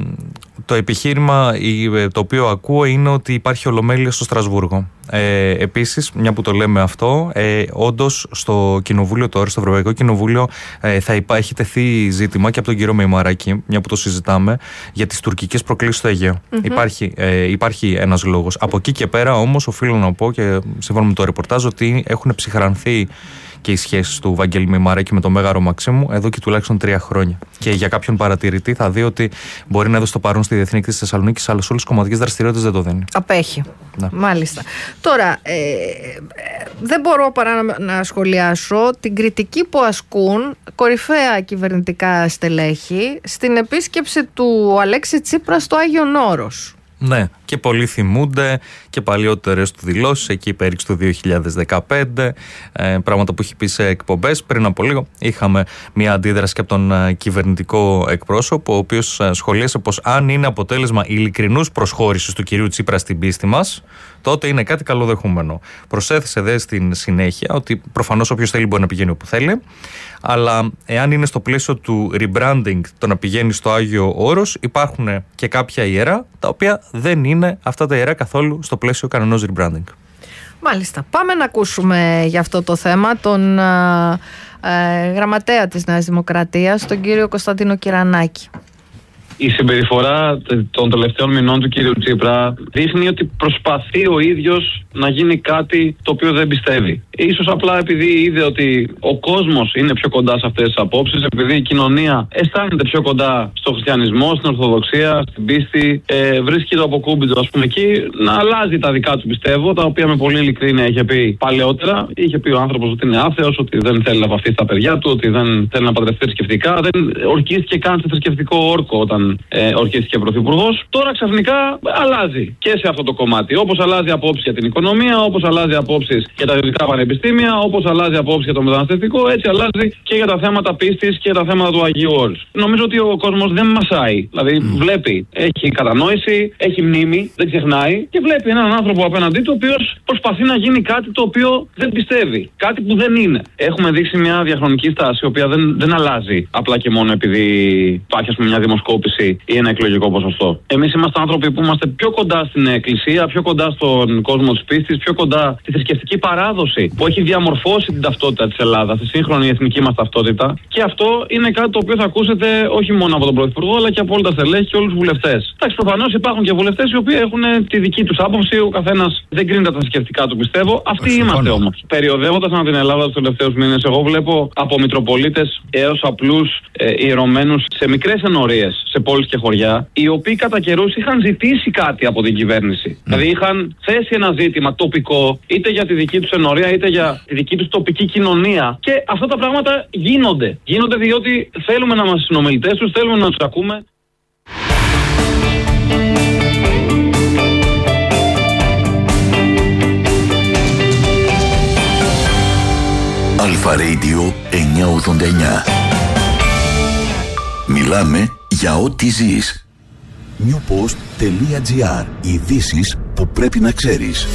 το επιχείρημα το οποίο ακούω είναι ότι υπάρχει ολομέλεια στο Στρασβούργο. Ε, επίσης, μια που το λέμε αυτό, ε, όντως στο κοινοβούλιο τώρα, στο Ευρωπαϊκό Κοινοβούλιο, ε, θα υπάρχει τεθεί ζήτημα και από τον κύριο Μεϊμαράκη, μια που το συζητάμε, για τις τουρκικές προκλήσεις στο Αιγαίο. Mm-hmm. Υπάρχει, ε, υπάρχει ένας λόγος. Από εκεί και πέρα όμως οφείλω να πω, και σύμφωνα με το ρεπορτάζ, ότι έχουν ψυχρανθεί και οι σχέσεις του Βαγγέλη Μεϊμαράκη με τον Μέγαρο Μαξίμου εδώ και τουλάχιστον τρία χρόνια. Και για κάποιον παρατηρητή θα δει ότι μπορεί να δώσει το παρόν στη Διεθνή Εκδήλωση της Θεσσαλονίκης, αλλά σε όλες τις κομματικές δραστηριότητες δεν το δίνει. Απέχει. Να. Μάλιστα. Τώρα, ε, ε, δεν μπορώ παρά να, να σχολιάσω την κριτική που ασκούν κορυφαία κυβερνητικά στελέχη στην επίσκεψη του Αλέξη Τσίπρα στο Άγιον Όρος. Ναι, και πολλοί θυμούνται και παλιότερες του δηλώσεις εκεί πέριξ του δύο χιλιάδες δεκαπέντε, ε, πράγματα που έχει πει σε εκπομπές. Πριν από λίγο είχαμε μια αντίδραση και από τον ε, κυβερνητικό εκπρόσωπο, ο οποίος ε, σχολίασε πως αν είναι αποτέλεσμα ειλικρινούς προσχώρησης του κυρίου Τσίπρα στην πίστη μας, τότε είναι κάτι καλοδεχούμενο. Προσέθεσε δε στην συνέχεια ότι προφανώς όποιος θέλει μπορεί να πηγαίνει όπου θέλει, αλλά εάν είναι στο πλαίσιο του rebranding το να πηγαίνει στο Άγιο Όρος, υπάρχουν και κάποια ιερά τα οποία δεν είναι αυτά τα ιερά καθόλου στο πλαίσιο κανενός rebranding. Μάλιστα. Πάμε να ακούσουμε για αυτό το θέμα τον ε, ε, γραμματέα της Νέας Δημοκρατίας, τον κύριο Κωνσταντίνο Κυρανάκη. Η συμπεριφορά των τελευταίων μηνών του κύριου Τσίπρα δείχνει ότι προσπαθεί ο ίδιος να γίνει κάτι το οποίο δεν πιστεύει. Ίσως απλά επειδή είδε ότι ο κόσμος είναι πιο κοντά σε αυτές τις απόψεις, επειδή η κοινωνία αισθάνεται πιο κοντά στο χριστιανισμό, στην Ορθοδοξία, στην πίστη, ε, βρίσκει το αποκούμπιτο, ας πούμε, εκεί να αλλάζει τα δικά του, πιστεύω, τα οποία με πολύ ειλικρίνεια είχε πει παλαιότερα. Είχε πει ο άνθρωπος ότι είναι άθεος, ότι δεν θέλει να βαφτεί στα παιδιά του, ότι δεν θέλει να παντρευτεί θρησκευτικά. Δεν ορκίστηκε καν σε θρησκευτικό όρκο όταν ε, ορκίστηκε πρωθυπουργός. Τώρα ξαφνικά αλλάζει και σε αυτό το κομμάτι. Όπως αλλάζει απόψεις για την οικονομία, όπως αλλάζει απόψεις για τα ιδιωτικά πανεπιστήμια, όπως αλλάζει απόψεις για το μεταναστευτικό, έτσι αλλάζει και για τα θέματα πίστης και τα θέματα του Αγίου Όρους. Νομίζω ότι ο κόσμος δεν μασάει. Δηλαδή mm. βλέπει, έχει κατανόηση, έχει μνήμη, δεν ξεχνάει και βλέπει έναν άνθρωπο απέναντί του, ο οποίος προσπαθεί να γίνει κάτι το οποίο δεν πιστεύει. Κάτι που δεν είναι. Έχουμε δείξει μια διαχρονική στάση, η οποία δεν, δεν αλλάζει απλά και μόνο επειδή υπάρχει, ας πούμε, μια δημοσκόπηση ή ένα εκλογικό ποσοστό. Εμείς είμαστε άνθρωποι που είμαστε πιο κοντά στην Εκκλησία, πιο κοντά στον κόσμο της πίστης, πιο κοντά στη θρησκευτική παράδοση που έχει διαμορφώσει την ταυτότητα της Ελλάδας, τη σύγχρονη εθνική μας ταυτότητα. Και αυτό είναι κάτι το οποίο θα ακούσετε όχι μόνο από τον Πρωθυπουργό, αλλά και από όλα τα στελέχη και όλους τους βουλευτές. Εντάξει, προφανώς υπάρχουν και βουλευτές οι οποίοι έχουν τη δική τους άποψη, ο καθένας δεν κρίνει τα θρησκευτικά του, πιστεύω. Αυτοί Συμφωνώ. είμαστε όμως. Περιοδεύοντας ανά την Ελλάδα τους τελευταίους μήνες, εγώ βλέπω από μητροπολίτες έως απλούς ε, ιερωμένους σε μικρές ενορίες, σε πόλεις και χωριά, οι οποίοι κατά καιρούς είχαν ζητήσει κάτι από την κυβέρνηση. Mm. Δηλαδή είχαν θέσει ένα ζήτημα τοπικό, είτε για τη δική τους ενορία, είτε για τη δική τους τοπική κοινωνία. Και αυτά τα πράγματα γίνονται. Γίνονται διότι θέλουμε να είμαστε συνομιλητές τους, θέλουμε να τους ακούμε. Αλφα Radio εννιακόσια ογδόντα εννιά. Μιλάμε για ό,τι ζεις. newpost.gr. Ειδήσεις που πρέπει να ξέρεις.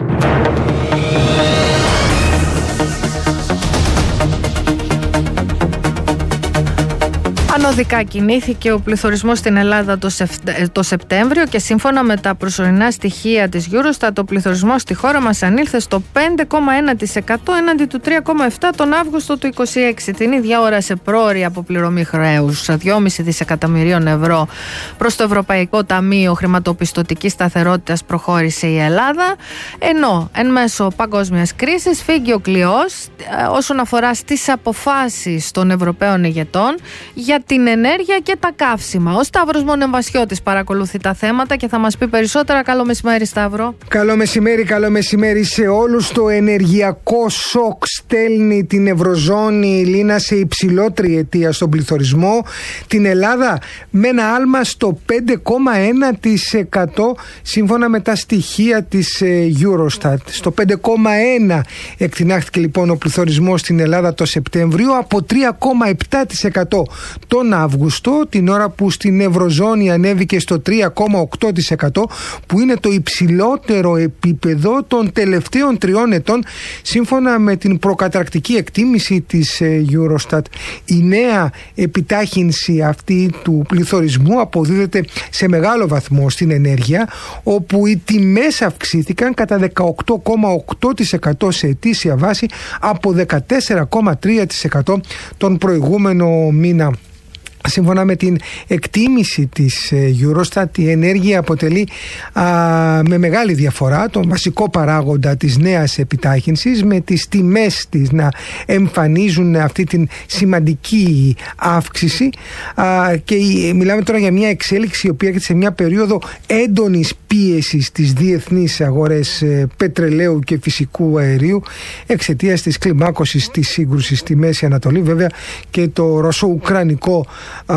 Ανωδικά κινήθηκε ο πληθωρισμός στην Ελλάδα το, Σεφ... το Σεπτέμβριο και σύμφωνα με τα προσωρινά στοιχεία της Eurostat, ο πληθωρισμός στη χώρα μας ανήλθε στο πέντε κόμμα ένα τοις εκατό έναντι του τρία κόμμα επτά τοις εκατό τον Αύγουστο του είκοσι έξι. Την ίδια ώρα, σε πρόωρη αποπληρωμή χρέους δυόμισι δισεκατομμυρίων ευρώ προς το Ευρωπαϊκό Ταμείο Χρηματοπιστωτικής Σταθερότητας προχώρησε η Ελλάδα, ενώ εν μέσω παγκόσμιας κρίσης φύγει ο κλειός όσον αφορά στις αποφάσεις των Ευρωπαίων ηγετών για την ενέργεια και τα καύσιμα. Ο Σταύρος Μονεμβασιώτης παρακολουθεί τα θέματα και θα μας πει περισσότερα. Καλό μεσημέρι, Σταύρο. Καλό μεσημέρι, καλό μεσημέρι σε όλους. Το ενεργειακό σοκ στέλνει την Ευρωζώνη, Λίνα, σε υψηλό τριετία στον πληθωρισμό. Την Ελλάδα με ένα άλμα στο πέντε κόμμα ένα τοις εκατό σύμφωνα με τα στοιχεία της Eurostat. Στο πέντε κόμμα ένα εκτινάχθηκε λοιπόν ο πληθωρισμός στην Ελλάδα το Σεπτέμβριο, από τρία κόμμα επτά τοις εκατό τον Αύγουστο, την ώρα που στην Ευρωζώνη ανέβηκε στο τρία κόμμα οκτώ τοις εκατό, που είναι το υψηλότερο επίπεδο των τελευταίων τριών ετών σύμφωνα με την προκαταρκτική εκτίμηση της Eurostat. Η νέα επιτάχυνση αυτή του πληθωρισμού αποδίδεται σε μεγάλο βαθμό στην ενέργεια, όπου οι τιμές αυξήθηκαν κατά δεκαοκτώ κόμμα οκτώ τοις εκατό σε ετήσια βάση από δεκατέσσερα κόμμα τρία τοις εκατό τον προηγούμενο μήνα. Σύμφωνα με την εκτίμηση της Eurostat, η ενέργεια αποτελεί α, με μεγάλη διαφορά τον βασικό παράγοντα της νέας επιτάχυνσης, με τις τιμές της να εμφανίζουν αυτή την σημαντική αύξηση, α, και μιλάμε τώρα για μια εξέλιξη η οποία έρχεται σε μια περίοδο έντονης πίεσης στις διεθνείς αγορές πετρελαίου και φυσικού αερίου εξαιτίας της κλιμάκωσης της σύγκρουσης στη Μέση Ανατολή, βέβαια, και το ρωσο-ουκρανικό Α,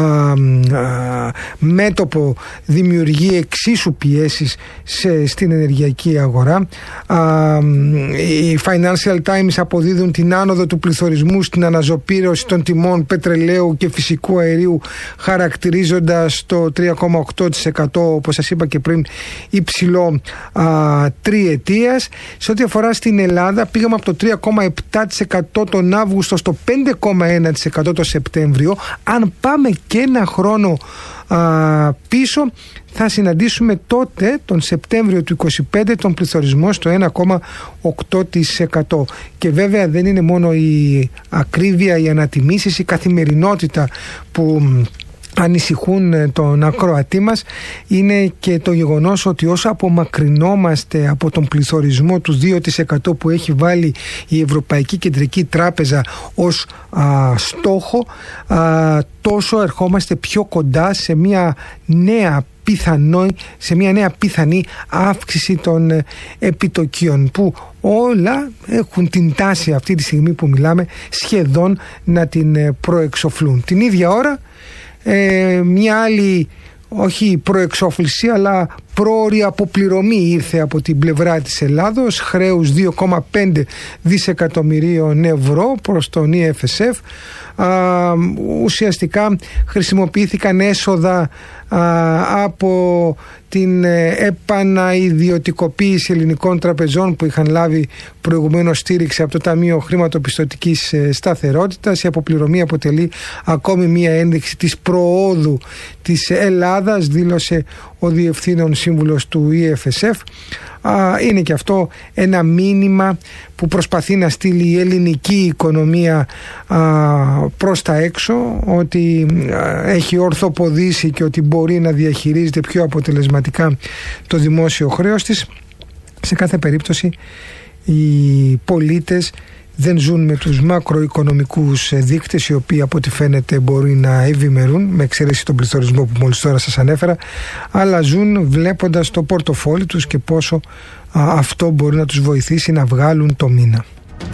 α, μέτωπο δημιουργεί εξίσου πιέσεις σε, στην ενεργειακή αγορά. Α, οι Financial Times αποδίδουν την άνοδο του πληθωρισμού στην αναζωπήρωση των τιμών πετρελαίου και φυσικού αερίου, χαρακτηρίζοντας το τρία κόμμα οκτώ τοις εκατό, όπως σας είπα και πριν, υψηλό α, τριετίας. Σε ό,τι αφορά στην Ελλάδα, πήγαμε από το τρία κόμμα επτά τοις εκατό τον Αύγουστο στο πέντε κόμμα ένα τοις εκατό το Σεπτέμβριο. Αν πάμε και ένα χρόνο α, πίσω, θα συναντήσουμε τότε τον Σεπτέμβριο του είκοσι πέντε τον πληθωρισμό στο ένα κόμμα οκτώ τοις εκατό. Και βέβαια δεν είναι μόνο η ακρίβεια, οι ανατιμήσεις, η καθημερινότητα που ανησυχούν τον ακροατή μας, είναι και το γεγονός ότι όσο απομακρυνόμαστε από τον πληθωρισμό του δύο τοις εκατό που έχει βάλει η Ευρωπαϊκή Κεντρική Τράπεζα ως α, στόχο, α, τόσο ερχόμαστε πιο κοντά σε μια νέα πιθανό, σε μια νέα πιθανή αύξηση των επιτοκίων, που όλα έχουν την τάση αυτή τη στιγμή που μιλάμε σχεδόν να την προεξοφλούν. Την ίδια ώρα Ε, μια άλλη, όχι προεξόφληση, αλλά πρόωρη αποπληρωμή ήρθε από την πλευρά της Ελλάδος, χρέους δύο κόμμα πέντε δισεκατομμυρίων ευρώ προς τον ι εφ ες εφ. Α, ουσιαστικά χρησιμοποιήθηκαν έσοδα α, από την επανaiδιωτικοποίηση ελληνικών τραπεζών που είχαν λάβει προηγουμένως στήριξη από το Ταμείο Χρηματοπιστωτικής Σταθερότητας. Η αποπληρωμή αποτελεί ακόμη μία ένδειξη της προόδου της Ελλάδας, δήλωσε ο Διευθύνων Σύμβουλος του ι εφ ες εφ. Είναι και αυτό ένα μήνυμα που προσπαθεί να στείλει η ελληνική οικονομία προς τα έξω, ότι έχει ορθοποδήσει και ότι μπορεί να διαχειρίζεται πιο αποτελεσματικά το δημόσιο χρέος της. Σε κάθε περίπτωση οι πολίτες δεν ζουν με τους μακροοικονομικούς δείκτες, οι οποίοι από ό,τι φαίνεται μπορεί να ευημερούν, με εξαίρεση τον πληθωρισμό που μόλις τώρα σας ανέφερα, αλλά ζουν βλέποντας το πορτοφόλι τους και πόσο α, αυτό μπορεί να τους βοηθήσει να βγάλουν το μήνα.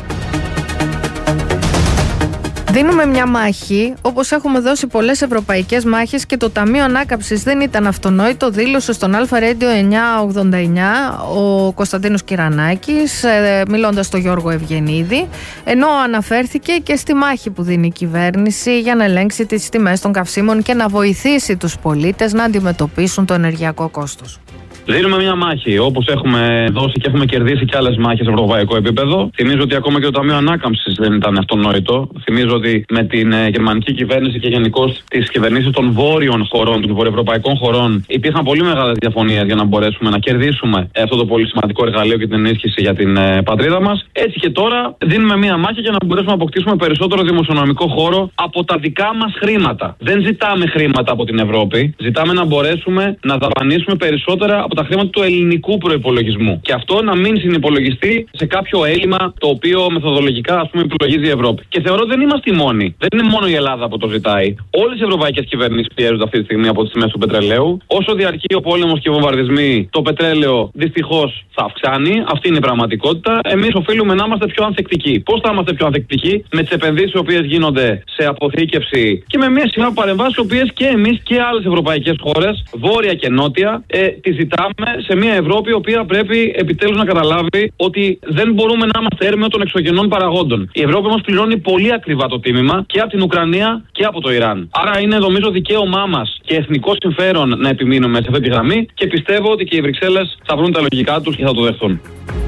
Δίνουμε μια μάχη, όπως έχουμε δώσει πολλές ευρωπαϊκές μάχες, και το Ταμείο Ανάκαμψης δεν ήταν αυτονόητο, δήλωσε στον Αλφα Radio εννιακόσια ογδόντα εννιά ο Κωνσταντίνος Κυρανάκης, ε, μιλώντας στον Γιώργο Ευγενίδη, ενώ αναφέρθηκε και στη μάχη που δίνει η κυβέρνηση για να ελέγξει τις τιμές των καυσίμων και να βοηθήσει τους πολίτες να αντιμετωπίσουν το ενεργειακό κόστος. Δίνουμε μια μάχη, όπως έχουμε δώσει και έχουμε κερδίσει και άλλες μάχες σε ευρωπαϊκό επίπεδο. Θυμίζω ότι ακόμα και το Ταμείο Ανάκαμψης δεν ήταν αυτονόητο. Θυμίζω ότι με την ε, γερμανική κυβέρνηση και γενικώς τις κυβερνήσεις των βόρειων χωρών, των βορειοευρωπαϊκών χωρών, υπήρχαν πολύ μεγάλες διαφωνίες για να μπορέσουμε να κερδίσουμε αυτό το πολύ σημαντικό εργαλείο και την ενίσχυση για την ε, πατρίδα μας. Έτσι και τώρα δίνουμε μια μάχη για να μπορέσουμε να αποκτήσουμε περισσότερο δημοσιονομικό χώρο από τα δικά μας χρήματα. Δεν ζητάμε χρήματα από την Ευρώπη. Ζητάμε να μπορέσουμε να δαπανίσουμε περισσότερα από τα χρήματα του ελληνικού προϋπολογισμού. Και αυτό να μην συνυπολογιστεί σε κάποιο έλλειμμα το οποίο μεθοδολογικά, ας πούμε, υπολογίζει η Ευρώπη. Και θεωρώ δεν είμαστε οι μόνοι. Δεν είναι μόνο η Ελλάδα που το ζητάει. Όλες οι ευρωπαϊκές κυβερνήσεις πιέζονται αυτή τη στιγμή από τις τιμές του πετρελαίου. Όσο διαρκεί ο πόλεμος και οι βομβαρδισμοί, το πετρέλαιο δυστυχώς θα αυξάνει. Αυτή είναι η πραγματικότητα. Εμείς οφείλουμε να είμαστε πιο ανθεκτικοί. Πώς θα είμαστε πιο ανθεκτικοί? Με τις επενδύσεις οι οποίες γίνονται σε αποθήκευση και με μια σειρά παρεμβάσεις, οι οποίες και εμείς και άλλες ευρωπαϊκές χώρες, βόρεια και νότια, ε, τις ζητάμε σε μια Ευρώπη η οποία πρέπει επιτέλους να καταλάβει ότι δεν μπορούμε να είμαστε έρμεο των εξωγενών παραγόντων. Η Ευρώπη όμως πληρώνει πολύ ακριβά το τίμημα και από την Ουκρανία και από το Ιράν. Άρα είναι, νομίζω, δικαίωμά μας και εθνικό συμφέρον να επιμείνουμε σε αυτή τη γραμμή και πιστεύω ότι και οι Βρυξέλλες θα βρουν τα λογικά τους και θα το δεχθούν.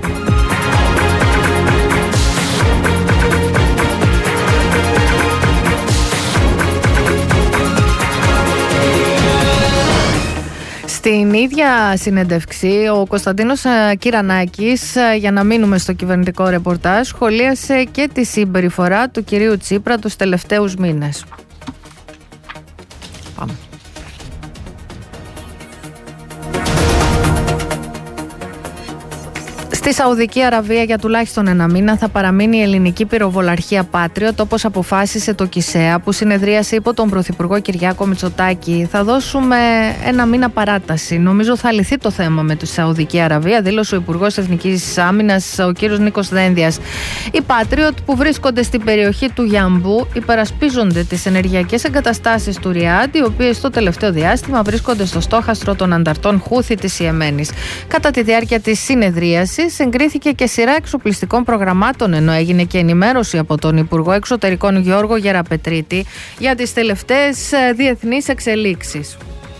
Στην ίδια συνέντευξη, ο Κωνσταντίνος Κυρανάκης, για να μείνουμε στο κυβερνητικό ρεπορτάζ, σχολίασε και τη συμπεριφορά του κυρίου Τσίπρα τους τελευταίους μήνες. Πάμε. Στη Σαουδική Αραβία για τουλάχιστον ένα μήνα θα παραμείνει η ελληνική πυροβολαρχία Patriot, όπως αποφάσισε το ΚΙΣΕΑ, που συνεδρίασε υπό τον Πρωθυπουργό Κυριάκο Μητσοτάκη. Θα δώσουμε ένα μήνα παράταση. Νομίζω θα λυθεί το θέμα με τη Σαουδική Αραβία, δήλωσε ο Υπουργός Εθνικής Άμυνας, ο κ. Νίκος Δένδιας. Οι Patriot που βρίσκονται στην περιοχή του Γιαμπού υπερασπίζονται τις ενεργειακές εγκαταστάσεις του Ριάντ, οι οποίες το τελευταίο διάστημα βρίσκονται στο στόχαστρο των ανταρτών Χούθη της Ιεμένης. Κατά τη διάρκεια της συνεδρίασης εγκρίθηκε και σειρά εξοπλιστικών προγραμμάτων, ενώ έγινε και ενημέρωση από τον Υπουργό Εξωτερικών Γιώργο Γεραπετρίτη για τις τελευταίες διεθνείς εξελίξεις.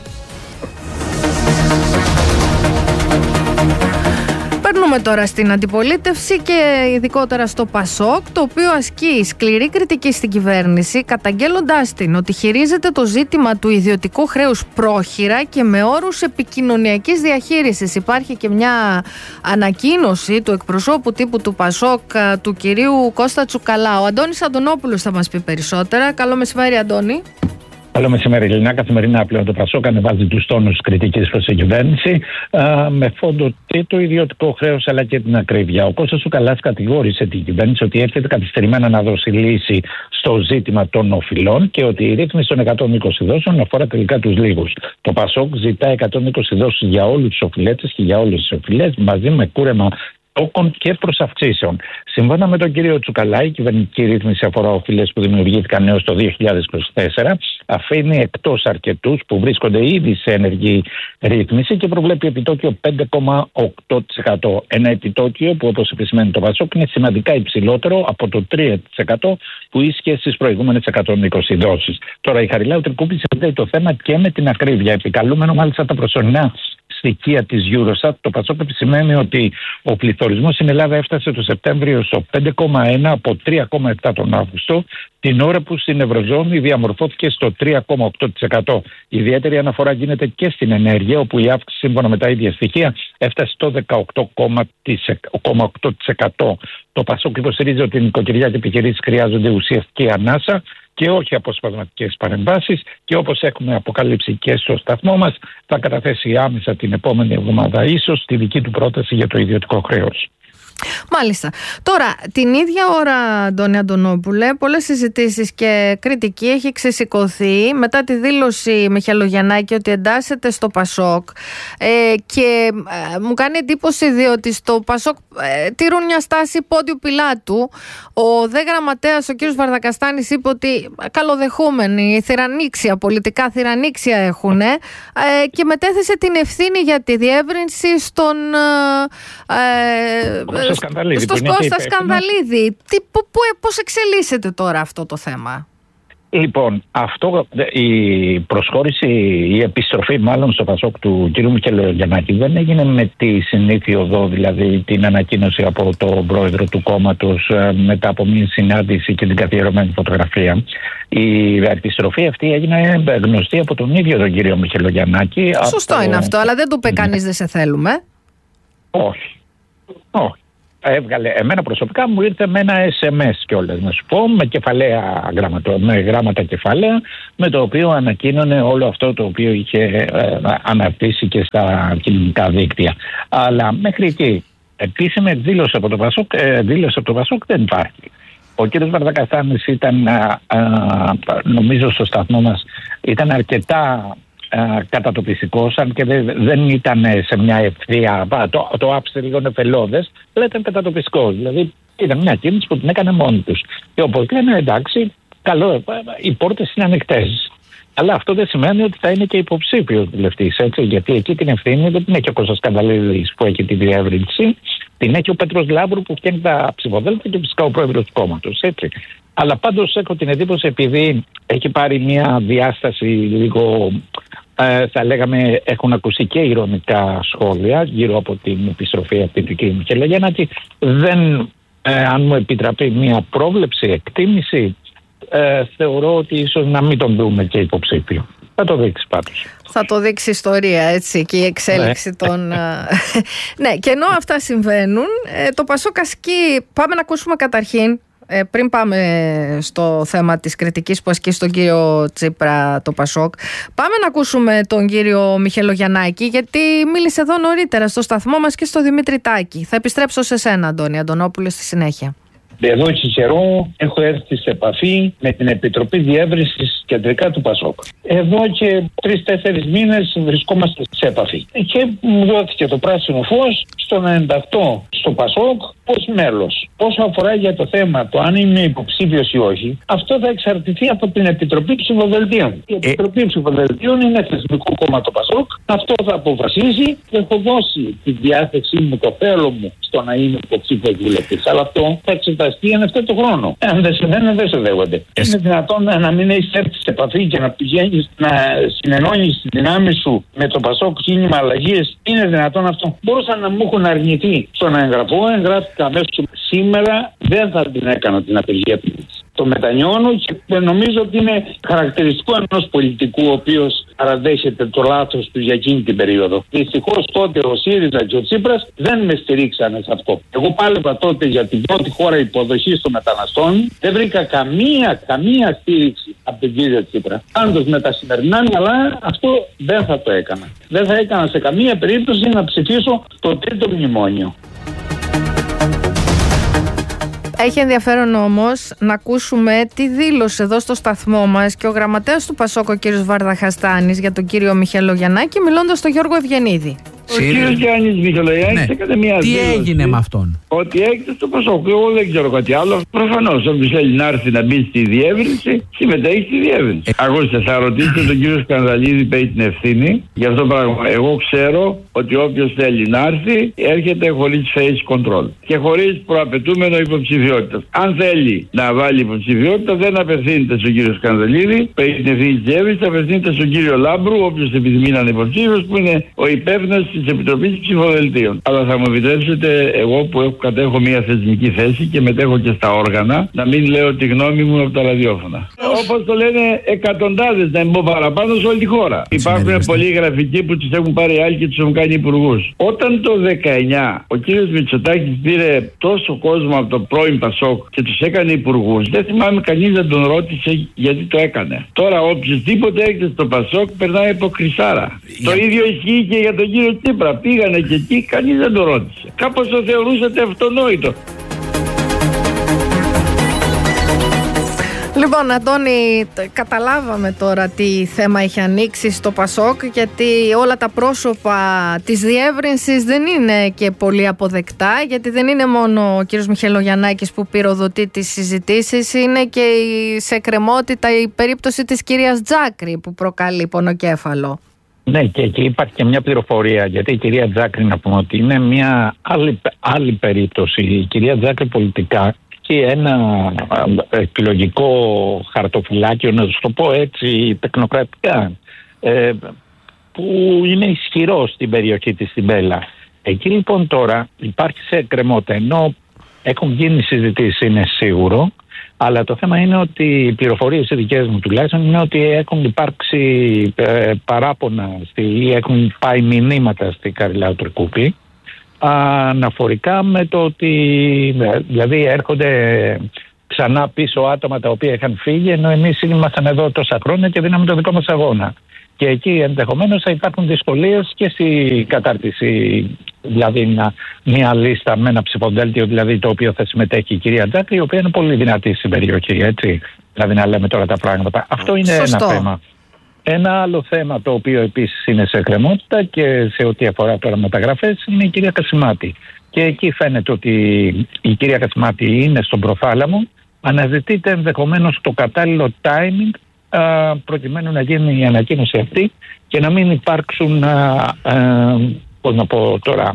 Περνούμε τώρα στην αντιπολίτευση και ειδικότερα στο ΠΑΣΟΚ, το οποίο ασκεί σκληρή κριτική στην κυβέρνηση, καταγγέλλοντάς την ότι χειρίζεται το ζήτημα του ιδιωτικού χρέους πρόχειρα και με όρους επικοινωνιακής διαχείρισης. Υπάρχει και μια ανακοίνωση του εκπροσώπου τύπου του ΠΑΣΟΚ, του κυρίου Κώστα Τσουκαλά. Ο Αντώνης Αντωνόπουλος θα μας πει περισσότερα. Καλό μεσημέρι, Αντώνη. Καλό μεσημέρι, Ελληνικά. Καθημερινά πλέον το ΠΑΣΟΚ ανεβάζει τους τόνους κριτικής προς την κυβέρνηση α, με φόντο και το ιδιωτικό χρέος αλλά και την ακρίβεια. Ο Κώστας Τσουκαλάς κατηγόρησε την κυβέρνηση ότι έρχεται καθυστερημένα να δώσει λύση στο ζήτημα των οφειλών και ότι η ρύθμιση των εκατόν είκοσι δόσεων αφορά τελικά τους λίγους. Το ΠΑΣΟΚ ζητά εκατόν είκοσι δόσεις για όλους τους οφειλέτες και για όλες τις οφειλές, μαζί με κούρεμα τόκων και προσαυξήσεων. Σύμφωνα με τον κύριο Τσουκαλά, η κυβερνητική ρύθμιση αφορά οφειλές που δημιουργήθηκαν έως το δύο χιλιάδες είκοσι τέσσερα, αφήνει εκτός αρκετούς που βρίσκονται ήδη σε ενεργή ρύθμιση και προβλέπει επιτόκιο πέντε κόμμα οκτώ τοις εκατό. Ένα επιτόκιο που, όπως επισημαίνει το ΠΑΣΟΚ, είναι σημαντικά υψηλότερο από το τρία τοις εκατό που ίσχυε στις προηγούμενες εκατόν είκοσι δόσεις. Τώρα, η Χαριλάου Τρικούπη συνδέει το θέμα και με την ακρίβεια. Επικαλούμενο μάλιστα τα προσωρινά στοιχεία της Eurostat, το ΠΑΣΟΚ επισημαίνει ότι ο πληθωρισμός στην Ελλάδα έφτασε το Σεπτέμβριο στο πέντε κόμμα ένα από τρία κόμμα επτά τον Αύγουστο, την ώρα που στην Ευρωζώνη διαμορφώθηκε στο τρία κόμμα οκτώ τοις εκατό. Η ιδιαίτερη αναφορά γίνεται και στην ενέργεια, όπου η αύξηση σύμφωνα με τα ίδια στοιχεία έφτασε στο δεκαοκτώ κόμμα οκτώ τοις εκατό. Το ΠΑΣΟΚ υποστηρίζει ότι οι νοικοκυριά και επιχειρήσεις χρειάζονται ουσιαστική ανάσα και όχι αποσπασματικές παρεμβάσεις, και όπως έχουμε αποκαλύψει και στο σταθμό μας, θα καταθέσει άμεσα την επόμενη εβδομάδα ίσως τη δική του πρόταση για το ιδιωτικό χρέος. Μάλιστα. Τώρα, την ίδια ώρα, Αντώνη Αντωνόπουλε, πολλές συζητήσεις και κριτική έχει ξεσηκωθεί μετά τη δήλωση Μιχελογιαννάκη ότι εντάσσεται στο Πασόκ ε, και ε, μου κάνει εντύπωση διότι στο Πασόκ ε, τηρούν μια στάση πόντιου πιλάτου. Ο δε γραμματέας, ο κύριος Βαρδακαστάνης, είπε ότι καλοδεχούμενοι, θυρανίξια, πολιτικά θυρανίξια έχουν ε, και μετέθεσε την ευθύνη για τη διεύρυνση στον ε, Σκανδαλίδη, στο Κώστα Σκανδαλίδη. Τι, πού, πού, πώς εξελίσσεται τώρα αυτό το θέμα? Λοιπόν, αυτό, η προσχώρηση, η επιστροφή μάλλον στο Πασόκ του κ. Μιχελογιαννάκη δεν έγινε με τη συνήθεια οδό, δηλαδή την ανακοίνωση από τον πρόεδρο του κόμματος μετά από μια συνάντηση και την καθιερωμένη φωτογραφία. Η επιστροφή αυτή έγινε γνωστή από τον ίδιο τον κ. Μιχελογιαννάκη. Σωστό από... είναι αυτό, αλλά δεν του είπε κανείς δεν σε θέλουμε. Όχι. Όχι. Έβγαλε, εμένα προσωπικά μου ήρθε με ένα ες εμ ες κιόλας, να σου πω, με, κεφαλαία, γραμματο, με γράμματα κεφαλαία, με το οποίο ανακοίνωνε όλο αυτό το οποίο είχε ε, αναρτήσει και στα κοινωνικά δίκτυα. Αλλά μέχρι εκεί, επίσημη δήλωση από το Πασόκ, ε, δήλωση από το Πασόκ δεν υπάρχει. Ο κ. Βαρδακαστάνης ήταν, α, α, νομίζω στο σταθμό μας, ήταν αρκετά κατατοπιστικός, αν και δεν, δεν ήταν σε μια ευθεία, το, το άψε λίγο νεφελώδες, αλλά ήταν κατατοπιστικός. Δηλαδή ήταν μια κίνηση που την έκανε μόνοι τους. Και όπως λένε, εντάξει, καλό, οι πόρτες είναι ανοιχτές. Αλλά αυτό δεν σημαίνει ότι θα είναι και υποψήφιος βουλευτής, έτσι, γιατί εκεί την ευθύνη δεν την έχει ο Κώστας Σκανδαλίδης που έχει τη διεύρυνση, την έχει ο Πέτρος Λάμπρου που φτιάχνει τα ψηφοδέλτια και φυσικά ο πρόεδρος του κόμματος, έτσι. Αλλά πάντως έχω την εντύπωση, επειδή έχει πάρει μια διάσταση λίγο, ε, θα λέγαμε, έχουν ακουστεί και ηρωνικά σχόλια γύρω από την επιστροφή αυτή του κ. Μιχελογιαννάκη, δεν, ε, αν μου επιτραπεί μια πρόβλεψη, εκτίμηση, ε, θεωρώ ότι ίσως να μην τον δούμε και υποψήφιο. Θα το δείξει πάντως. Θα το δείξει η ιστορία, έτσι, και η εξέλιξη ναι. των... ναι, και ενώ αυτά συμβαίνουν, το Πασόκ ασκεί... Πάμε να ακούσουμε καταρχήν, πριν πάμε στο θέμα της κριτικής που ασκεί στον κύριο Τσίπρα το Πασόκ, πάμε να ακούσουμε τον κύριο Μιχελογιαννάκη, γιατί μίλησε εδώ νωρίτερα στο σταθμό μας και στο Δημήτρη Τάκη. Θα επιστρέψω σε σένα, Αντώνη Αντωνόπουλε, στη συνέχεια. Εδώ και καιρό έχω έρθει σε επαφή με την Επιτροπή Διεύρυνσης κεντρικά του Πασόκ. Εδώ και τρεις-τέσσερις μήνες βρισκόμαστε σε επαφή. Και μου δόθηκε το πράσινο φως στο να ενταχθώ στο Πασόκ ως μέλος. Όσο αφορά για το θέμα το αν είμαι υποψήφιος ή όχι, αυτό θα εξαρτηθεί από την Επιτροπή Ψηφοδελτίων. Η Επιτροπή Ψηφοδελτίων είναι θεσμικό κόμμα το Πασόκ. Αυτό θα αποφασίσει. Έχω δώσει τη διάθεσή μου, το θέλω μου στο να είμαι υποψήφιος βουλευτής. Αλλά αυτό θα εξεταστεί εν ευθέτω χρόνο. Αν δεν συμβαίνει, δεν σε δέχονται. Είναι δυνατόν να μην έχει έρθει σε επαφή και να πηγαίνει να συνενώνει τη δυνάμει σου με το Πασόκ κίνημα αλλαγής? Είναι δυνατόν αυτό? Μπορούσαν να μου έχουν αρνηθεί στο να εγγραφώ. Εγγράφηκα αμέσως. Σήμερα δεν θα την έκανα την απεργία ποιήσης. Το μετανιώνω και νομίζω ότι είναι χαρακτηριστικό ενός πολιτικού ο οποίος παραδέχεται το λάθος του για εκείνη την περίοδο. Δυστυχώς τότε ο ΣΥΡΙΖΑ και ο Τσίπρας δεν με στηρίξανε σε αυτό. Εγώ πάλευα τότε για την πρώτη χώρα υποδοχής των μεταναστών. Δεν βρήκα καμία, καμία στήριξη από τον κύριο Τσίπρα. Πάντως με τα σημερινά μυαλά αυτό δεν θα το έκανα. Δεν θα έκανα σε καμία περίπτωση να ψηφίσω το τρίτο μνημόνιο. Έχει ενδιαφέρον όμως να ακούσουμε τι δήλωσε εδώ στο σταθμό μας και ο γραμματέας του Πασόκ, ο κύριος Βαρδαχαστάνης, για τον κύριο Μιχελογιαννάκη, μιλώντας στον Γιώργο Ευγενίδη. Ο κύριος Γιάννης Μιχελογιαννάκης ναι. έκανε μια Τι δήλωση. έγινε με αυτόν? Ότι έγινε στο Πασόκ. Εγώ δεν ξέρω κάτι άλλο. Προφανώς όποιος θέλει να έρθει να μπει στη διεύρυνση, συμμετέχει στη διεύρυνση. Ε. Ακούστε, θα ρωτήσετε τον κύριο Σκανδαλίδη που έχει την ευθύνη για αυτό το πράγμα. Εγώ ξέρω ότι όποιος θέλει να έρθει, έρχεται χωρίς face control και χωρίς προαπαιτούμενο υποψηφιότητα. Αν θέλει να βάλει υποψηφιότητα, δεν απευθύνεται στον κύριο Σκανδαλίδη που έχει την ευθύνη της διεύρυνσης, απευθύνεται στον κύριο Λάμπρου, όποιος επιθυμεί να είναι υποψήφιος, που είναι ο υπεύθυνος της Επιτροπής Ψηφοδελτίων. Αλλά θα μου επιτρέψετε, εγώ που έχω, κατέχω μια θεσμική θέση και μετέχω και στα όργανα, να μην λέω τη γνώμη μου από τα ραδιόφωνα. Όπως το λένε εκατοντάδες, να μην πω παραπάνω, σε όλη τη χώρα. Υπάρχουν πολλοί γραφικοί που τους έχουν πάρει άλλοι και τους έχουν κάνει υπουργούς. Όταν το δεκαεννιά ο κύριος Μητσοτάκης πήρε τόσο κόσμο από το πρώην Πασόκ και τους έκανε υπουργούς, δεν θυμάμαι κανείς να τον ρώτησε γιατί το έκανε. Τώρα οποιοδήποτε έρχεται στο Πασόκ περνάει από κρυσάρα. Για... Το ίδιο ισχύει και για τον κύριο Τσίπρα. Τσίπρα. Πήγανε και εκεί, κανείς δεν το ρώτησε. Κάπως το θεωρούσατε αυτονόητο. Λοιπόν, Αντώνη, καταλάβαμε τώρα τι θέμα έχει ανοίξει στο Πασόκ, γιατί όλα τα πρόσωπα της διεύρυνσης δεν είναι και πολύ αποδεκτά, γιατί δεν είναι μόνο ο κύριος Μιχαηλογιαννάκης που πυροδοτεί τις συζητήσεις, είναι και σε εκκρεμότητα η περίπτωση της κυρίας Τζάκρη που προκαλεί πονοκέφαλο. Ναι, και εκεί υπάρχει και μια πληροφορία, γιατί η κυρία Τζάκρη, να πούμε ότι είναι μια άλλη, άλλη περίπτωση. Η κυρία Τζάκρη πολιτικά και ένα εκλογικό χαρτοφυλάκιο, να το πω έτσι τεχνοκρατικά, ε, που είναι ισχυρό στην περιοχή της στην Πέλα. Εκεί λοιπόν τώρα υπάρχει σε εκκρεμότητα, ενώ έχουν γίνει συζητήσεις, είναι σίγουρο, αλλά το θέμα είναι ότι οι πληροφορίες οι δικές μου τουλάχιστον είναι ότι έχουν υπάρξει ε, παράπονα στη, ή έχουν πάει μηνύματα στη Καριλάου Τρικούπη αναφορικά με το ότι δηλαδή έρχονται ξανά πίσω άτομα τα οποία είχαν φύγει, ενώ εμείς ήμασταν εδώ τόσα χρόνια και δίναμε το δικό μας αγώνα. Και εκεί ενδεχομένως θα υπάρχουν δυσκολίες και στη κατάρτιση, δηλαδή μια, μια λίστα με ένα ψηφοδέλτιο, δηλαδή το οποίο θα συμμετέχει η κυρία Τζάκρη, η οποία είναι πολύ δυνατή στην περιοχή, έτσι. Δηλαδή να λέμε τώρα τα πράγματα. Αυτό είναι Σωστό. ένα θέμα. Ένα άλλο θέμα το οποίο επίσης είναι σε εκκρεμότητα και σε ό,τι αφορά τώρα μεταγραφές είναι η κυρία Κασιμάτη. Και εκεί φαίνεται ότι η κυρία Κασιμάτη είναι στον προθάλαμο, αναζητείται ενδεχομένως το κατάλληλο timing α, προκειμένου να γίνει η ανακοίνωση αυτή και να μην υπάρξουν α, α, πώς να πω τώρα,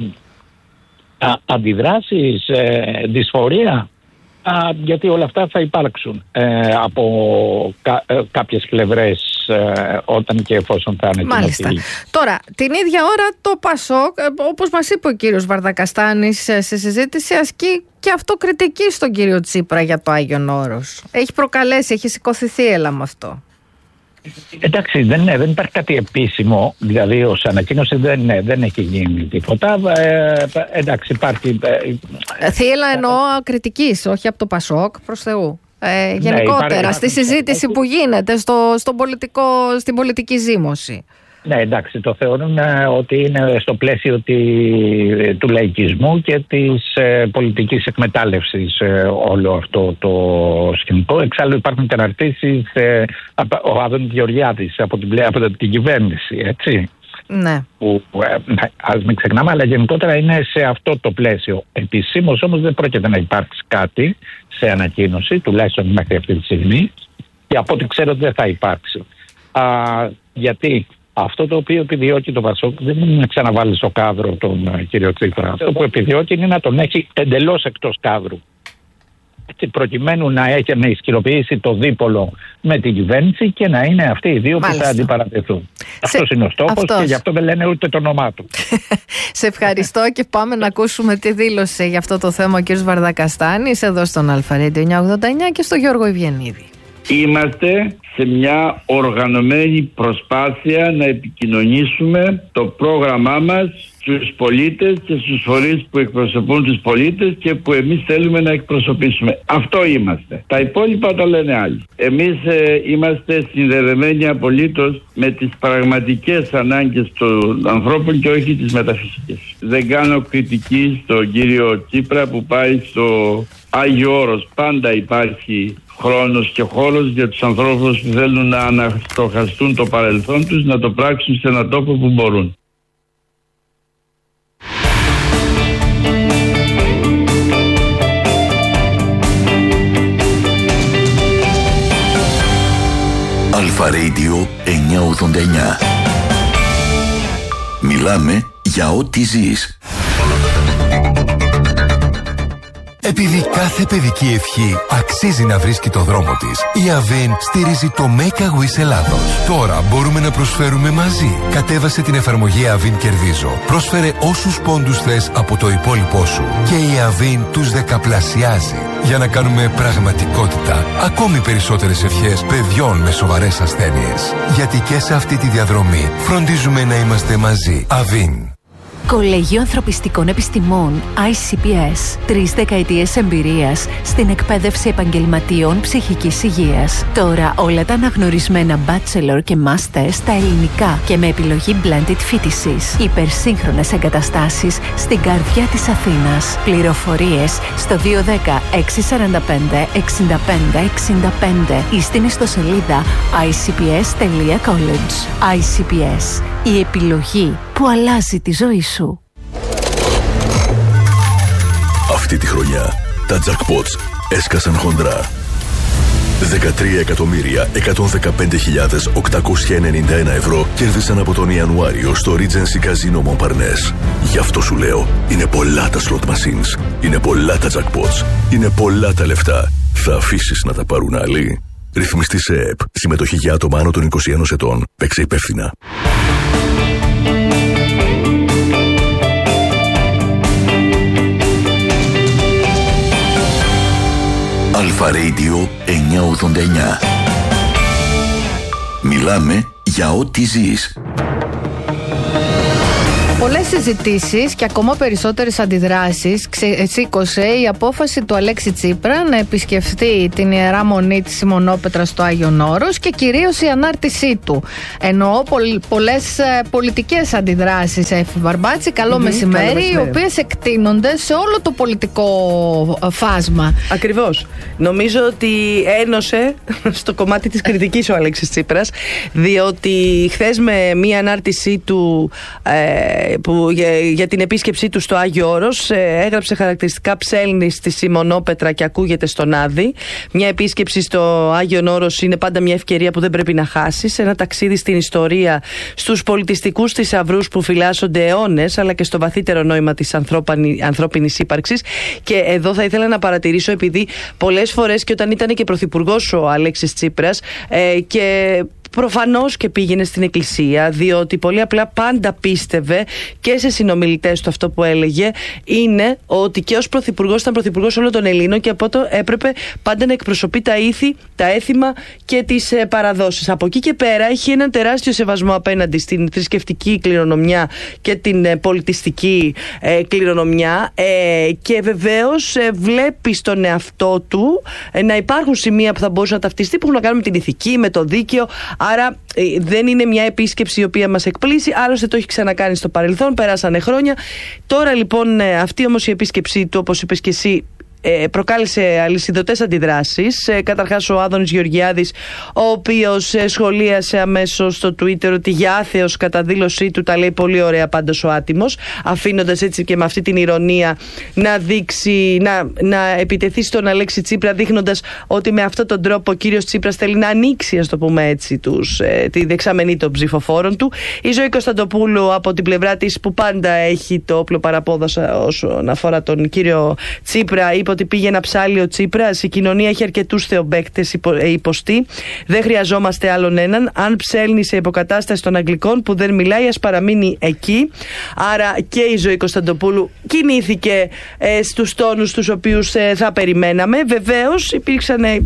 α, αντιδράσεις, ε, δυσφορία. Α, γιατί όλα αυτά θα υπάρξουν ε, από κα, ε, κάποιες πλευρές ε, όταν και εφόσον θα είναι. Μάλιστα. Τώρα, την ίδια ώρα το Πασόκ, ε, όπως μας είπε ο κύριος Βαρδακαστάνης ε, σε συζήτηση, ασκεί και αυτό κριτική στον κύριο Τσίπρα για το Άγιον Όρος. Έχει προκαλέσει, έχει σηκωθηθεί έλα με αυτό. Εντάξει, δεν, ναι, δεν υπάρχει κάτι επίσημο, δηλαδή ως ανακοίνωση δεν, ναι, δεν έχει γίνει τίποτα. Ε, εντάξει, υπάρχει... Ε, Θύελα εννοώ κριτικής, όχι από το Πασόκ, προς Θεού. Ε, γενικότερα, ναι, υπάρχει, στη συζήτηση έχει... που γίνεται στο, στο πολιτικό, στην πολιτική ζήμωση. Ναι, εντάξει, το θεωρούν ότι είναι στο πλαίσιο τη, του λαϊκισμού και της ε, πολιτικής εκμετάλλευσης ε, όλο αυτό το σκηνικό. Εξάλλου υπάρχουν τεραρτήσεις ε, ο Άδωνης Γεωργιάδης από την, από την κυβέρνηση, έτσι. Ναι. Που, ε, ας μην ξεχνάμε, αλλά γενικότερα είναι σε αυτό το πλαίσιο. Επισήμως όμως δεν πρόκειται να υπάρξει κάτι σε ανακοίνωση, τουλάχιστον μέχρι αυτή τη στιγμή, και από ό,τι ξέρω δεν θα υπάρξει. Α, γιατί... Αυτό το οποίο επιδιώκει το Πασόκ δεν είναι να ξαναβάλει στο κάδρο τον uh, κύριο Τσίπρα. Αυτό που επιδιώκει είναι να τον έχει εντελώς εκτός κάδρου. Και προκειμένου να έχει να ισχυροποιήσει το δίπολο με την κυβέρνηση και να είναι αυτοί οι δύο Μάλιστα. που θα αντιπαρατεθούν. Σε... Αυτός είναι ο στόχος και γι' αυτό δεν λένε ούτε το όνομά του. Σε ευχαριστώ και πάμε να ακούσουμε τι δήλωσε για αυτό το θέμα ο κύριος Βαρδακαστάνης εδώ στον Αλφα Ρέιντιο εννιακόσια ογδόντα εννιά και στο Γιώργο Ευγενίδη. Είμαστε σε μια οργανωμένη προσπάθεια να επικοινωνήσουμε το πρόγραμμά μας στους πολίτες και στους φορείς που εκπροσωπούν τους πολίτες και που εμείς θέλουμε να εκπροσωπήσουμε. Αυτό είμαστε. Τα υπόλοιπα τα λένε άλλοι. Εμείς ε, είμαστε συνδεδεμένοι απολύτως με τις πραγματικές ανάγκες των ανθρώπων και όχι τις μεταφυσικές. Δεν κάνω κριτική στον κύριο Τσίπρα που πάει στο Άγιο Όρος. Πάντα υπάρχει χρόνος και χώρος για τους ανθρώπους που θέλουν να αναστοχαστούν το παρελθόν τους, να το πράξουν σε έναν τόπο που μπορούν. Αλφα Ρέιντιο εννιακόσια ογδόντα εννιά. Μιλάμε για ό,τι ζεις. Επειδή κάθε παιδική ευχή αξίζει να βρίσκει το δρόμο της, η Αβίν στηρίζει το Make a Wish Ελλάδος. Τώρα μπορούμε να προσφέρουμε μαζί. Κατέβασε την εφαρμογή Αβίν Κερδίζω. Πρόσφερε όσους πόντους θες από το υπόλοιπό σου και η Αβίν τους δεκαπλασιάζει. Για να κάνουμε πραγματικότητα ακόμη περισσότερες ευχές παιδιών με σοβαρές ασθένειες. Γιατί και σε αυτή τη διαδρομή φροντίζουμε να είμαστε μαζί. Αβίν. Κολέγιο Ανθρωπιστικών Επιστημών άι σι πι ες. Τρεις δεκαετίες εμπειρίας στην εκπαίδευση επαγγελματιών ψυχικής υγείας. Τώρα όλα τα αναγνωρισμένα bachelor και master στα ελληνικά και με επιλογή blended φοιτησης. Υπερσύγχρονες εγκαταστάσεις στην καρδιά της Αθήνας. Πληροφορίες στο δύο ένα μηδέν έξι τέσσερα πέντε έξι πέντε έξι πέντε ή στην ιστοσελίδα άι σι πι ες τελεία college. άι σι πι ες. Η επιλογή που αλλάζει τη ζωή σου. Αυτή τη χρονιά τα jackpots έσκασαν χοντρά. δεκατρία εκατομμύρια εκατόν δεκαπέντε χιλιάδες οκτακόσια ενενήντα ένα ευρώ κέρδισαν από τον Ιανουάριο στο Regency Casino Montparnasse. Γι' αυτό σου λέω, είναι πολλά τα slot machines, είναι πολλά τα jackpots, είναι πολλά τα λεφτά. Θα αφήσεις να τα πάρουν άλλοι? Ρυθμιστή σε ΕΕΠ. Συμμετοχή για άτομα άνω των είκοσι ένα ετών. Παίξε υπεύθυνα. Αλφα Radio εννιακόσια ογδόντα εννιά. Μιλάμε για ό,τι ζεις. Πολλές συζητήσεις και ακόμα περισσότερες αντιδράσεις σήκωσε η απόφαση του Αλέξη Τσίπρα να επισκεφτεί την Ιερά Μονή της Σιμονόπετρα στο Άγιον Όρος και κυρίως η ανάρτησή του. Εννοώ πολλές πολιτικές αντιδράσεις, Εφη Μπαρμπάτση, καλό mm-hmm, μεσημέρι, καλό μεσημέρι, οι οποίες εκτείνονται σε όλο το πολιτικό φάσμα. Ακριβώς. Νομίζω ότι ένωσε στο κομμάτι της κριτικής ο Αλέξης Τσίπρας, διότι χθες με μία ανάρτησή του ε, που για, για την επίσκεψή του στο Άγιο Όρος ε, έγραψε χαρακτηριστικά ψέλνει στη Σιμονόπετρα και ακούγεται στον Άδη. Μια επίσκεψη στο Άγιον Όρος είναι πάντα μια ευκαιρία που δεν πρέπει να χάσεις. Ένα ταξίδι στην ιστορία, στους πολιτιστικούς θησαυρούς που φυλάσσονται αιώνες, αλλά και στο βαθύτερο νόημα της ανθρώπινης ύπαρξης. Και εδώ θα ήθελα να παρατηρήσω, επειδή πολλές φορές και όταν ήταν και πρωθυπουργός ο Αλέξης Τσίπρας ε, και προφανώς και πήγαινε στην εκκλησία, διότι πολύ απλά πάντα πίστευε και σε συνομιλητές του αυτό που έλεγε είναι ότι και ως πρωθυπουργός ήταν πρωθυπουργός όλων των Ελλήνων και από το έπρεπε πάντα να εκπροσωπεί τα ήθη, τα έθιμα και τις ε, παραδόσεις. Από εκεί και πέρα έχει έναν τεράστιο σεβασμό απέναντι στην θρησκευτική κληρονομιά και την ε, πολιτιστική ε, κληρονομιά ε, και βεβαίως ε, βλέπει στον εαυτό του ε, να υπάρχουν σημεία που θα μπορούσε να ταυτιστεί, που έχουν να κάνουν με την ηθική, με το δίκαιο. Άρα ε, δεν είναι μια επίσκεψη η οποία μας εκπλήσει, άλλωστε το έχει ξανακάνει στο παρελθόν, περάσανε χρόνια. Τώρα λοιπόν ε, αυτή όμως η επίσκεψή του, όπως είπες και εσύ, Ε, προκάλεσε αλυσιδωτές αντιδράσεις. Ε, καταρχάς ο Άδωνης Γεωργιάδης, ο οποίος ε, σχολίασε αμέσως στο Twitter ότι για άθεος κατά δήλωσή του, τα λέει πολύ ωραία πάντως ο άτιμος, αφήνοντας έτσι και με αυτή την ηρωνία να δείξει, να, να επιτεθεί στον Αλέξη Τσίπρα, δείχνοντας ότι με αυτόν τον τρόπο ο κύριος Τσίπρας θέλει να ανοίξει, ας το πούμε έτσι, τους, ε, τη δεξαμενή των ψηφοφόρων του. Η Ζωή Κωνσταντοπούλου από την πλευρά της, που πάντα έχει το όπλο παραπόδοσα όσον αφορά τον κύριο Τσίπρα, είπε ότι πήγε ένα ψάλιο Τσίπρας. Η κοινωνία έχει αρκετούς θεομπαίκτες υποστεί. Δεν χρειαζόμαστε άλλον έναν. Αν ψέλνει σε υποκατάσταση των Αγγλικών που δεν μιλάει, ας παραμείνει εκεί. Άρα και η Ζωή Κωνσταντοπούλου κινήθηκε ε, στους τόνους τους οποίους ε, θα περιμέναμε. Βεβαίως υπήρξαν Ε,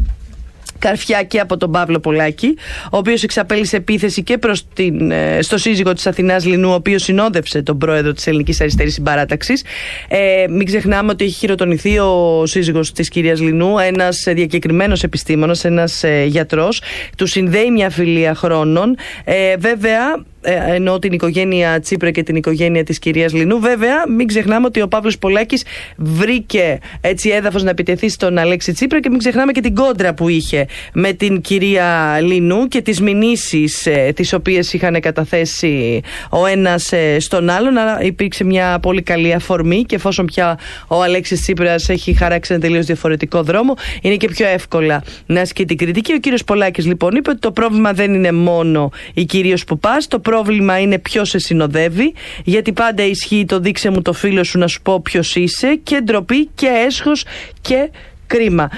καρφιά και από τον Παύλο Πολάκη, ο οποίος εξαπέλυσε επίθεση και προς την, στο σύζυγο της Αθηνάς Λινού, ο οποίος συνόδευσε τον πρόεδρο της Ελληνικής Αριστερής Συμπαράταξης. Ε, μην ξεχνάμε ότι έχει χειροτονηθεί ο σύζυγος της κυρίας Λινού, ένας διακεκριμένος επιστήμονας, ένας ε, γιατρός. Του συνδέει μια φιλία χρόνων. Ε, βέβαια, Ε, ενώ την οικογένεια Τσίπρα και την οικογένεια της κυρίας Λινού. Βέβαια, μην ξεχνάμε ότι ο Παύλος Πολάκης βρήκε έτσι έδαφος να επιτεθεί στον Αλέξη Τσίπρα και μην ξεχνάμε και την κόντρα που είχε με την κυρία Λινού και τις μηνύσεις ε, τις οποίες είχαν καταθέσει ο ένας ε, στον άλλον. Άρα υπήρξε μια πολύ καλή αφορμή και εφόσον πια ο Αλέξης Τσίπρας έχει χαράξει ένα τελείως διαφορετικό δρόμο, είναι και πιο εύκολα να ασκεί την κριτική. Ο κύριος Πολάκης λοιπόν είπε ότι το πρόβλημα δεν είναι μόνο η κυρίως που πας, το πρόβλημα είναι ποιος σε συνοδεύει, γιατί πάντα ισχύει το δείξε μου το φίλο σου να σου πω ποιος είσαι, και ντροπή και έσχος και κρίμα.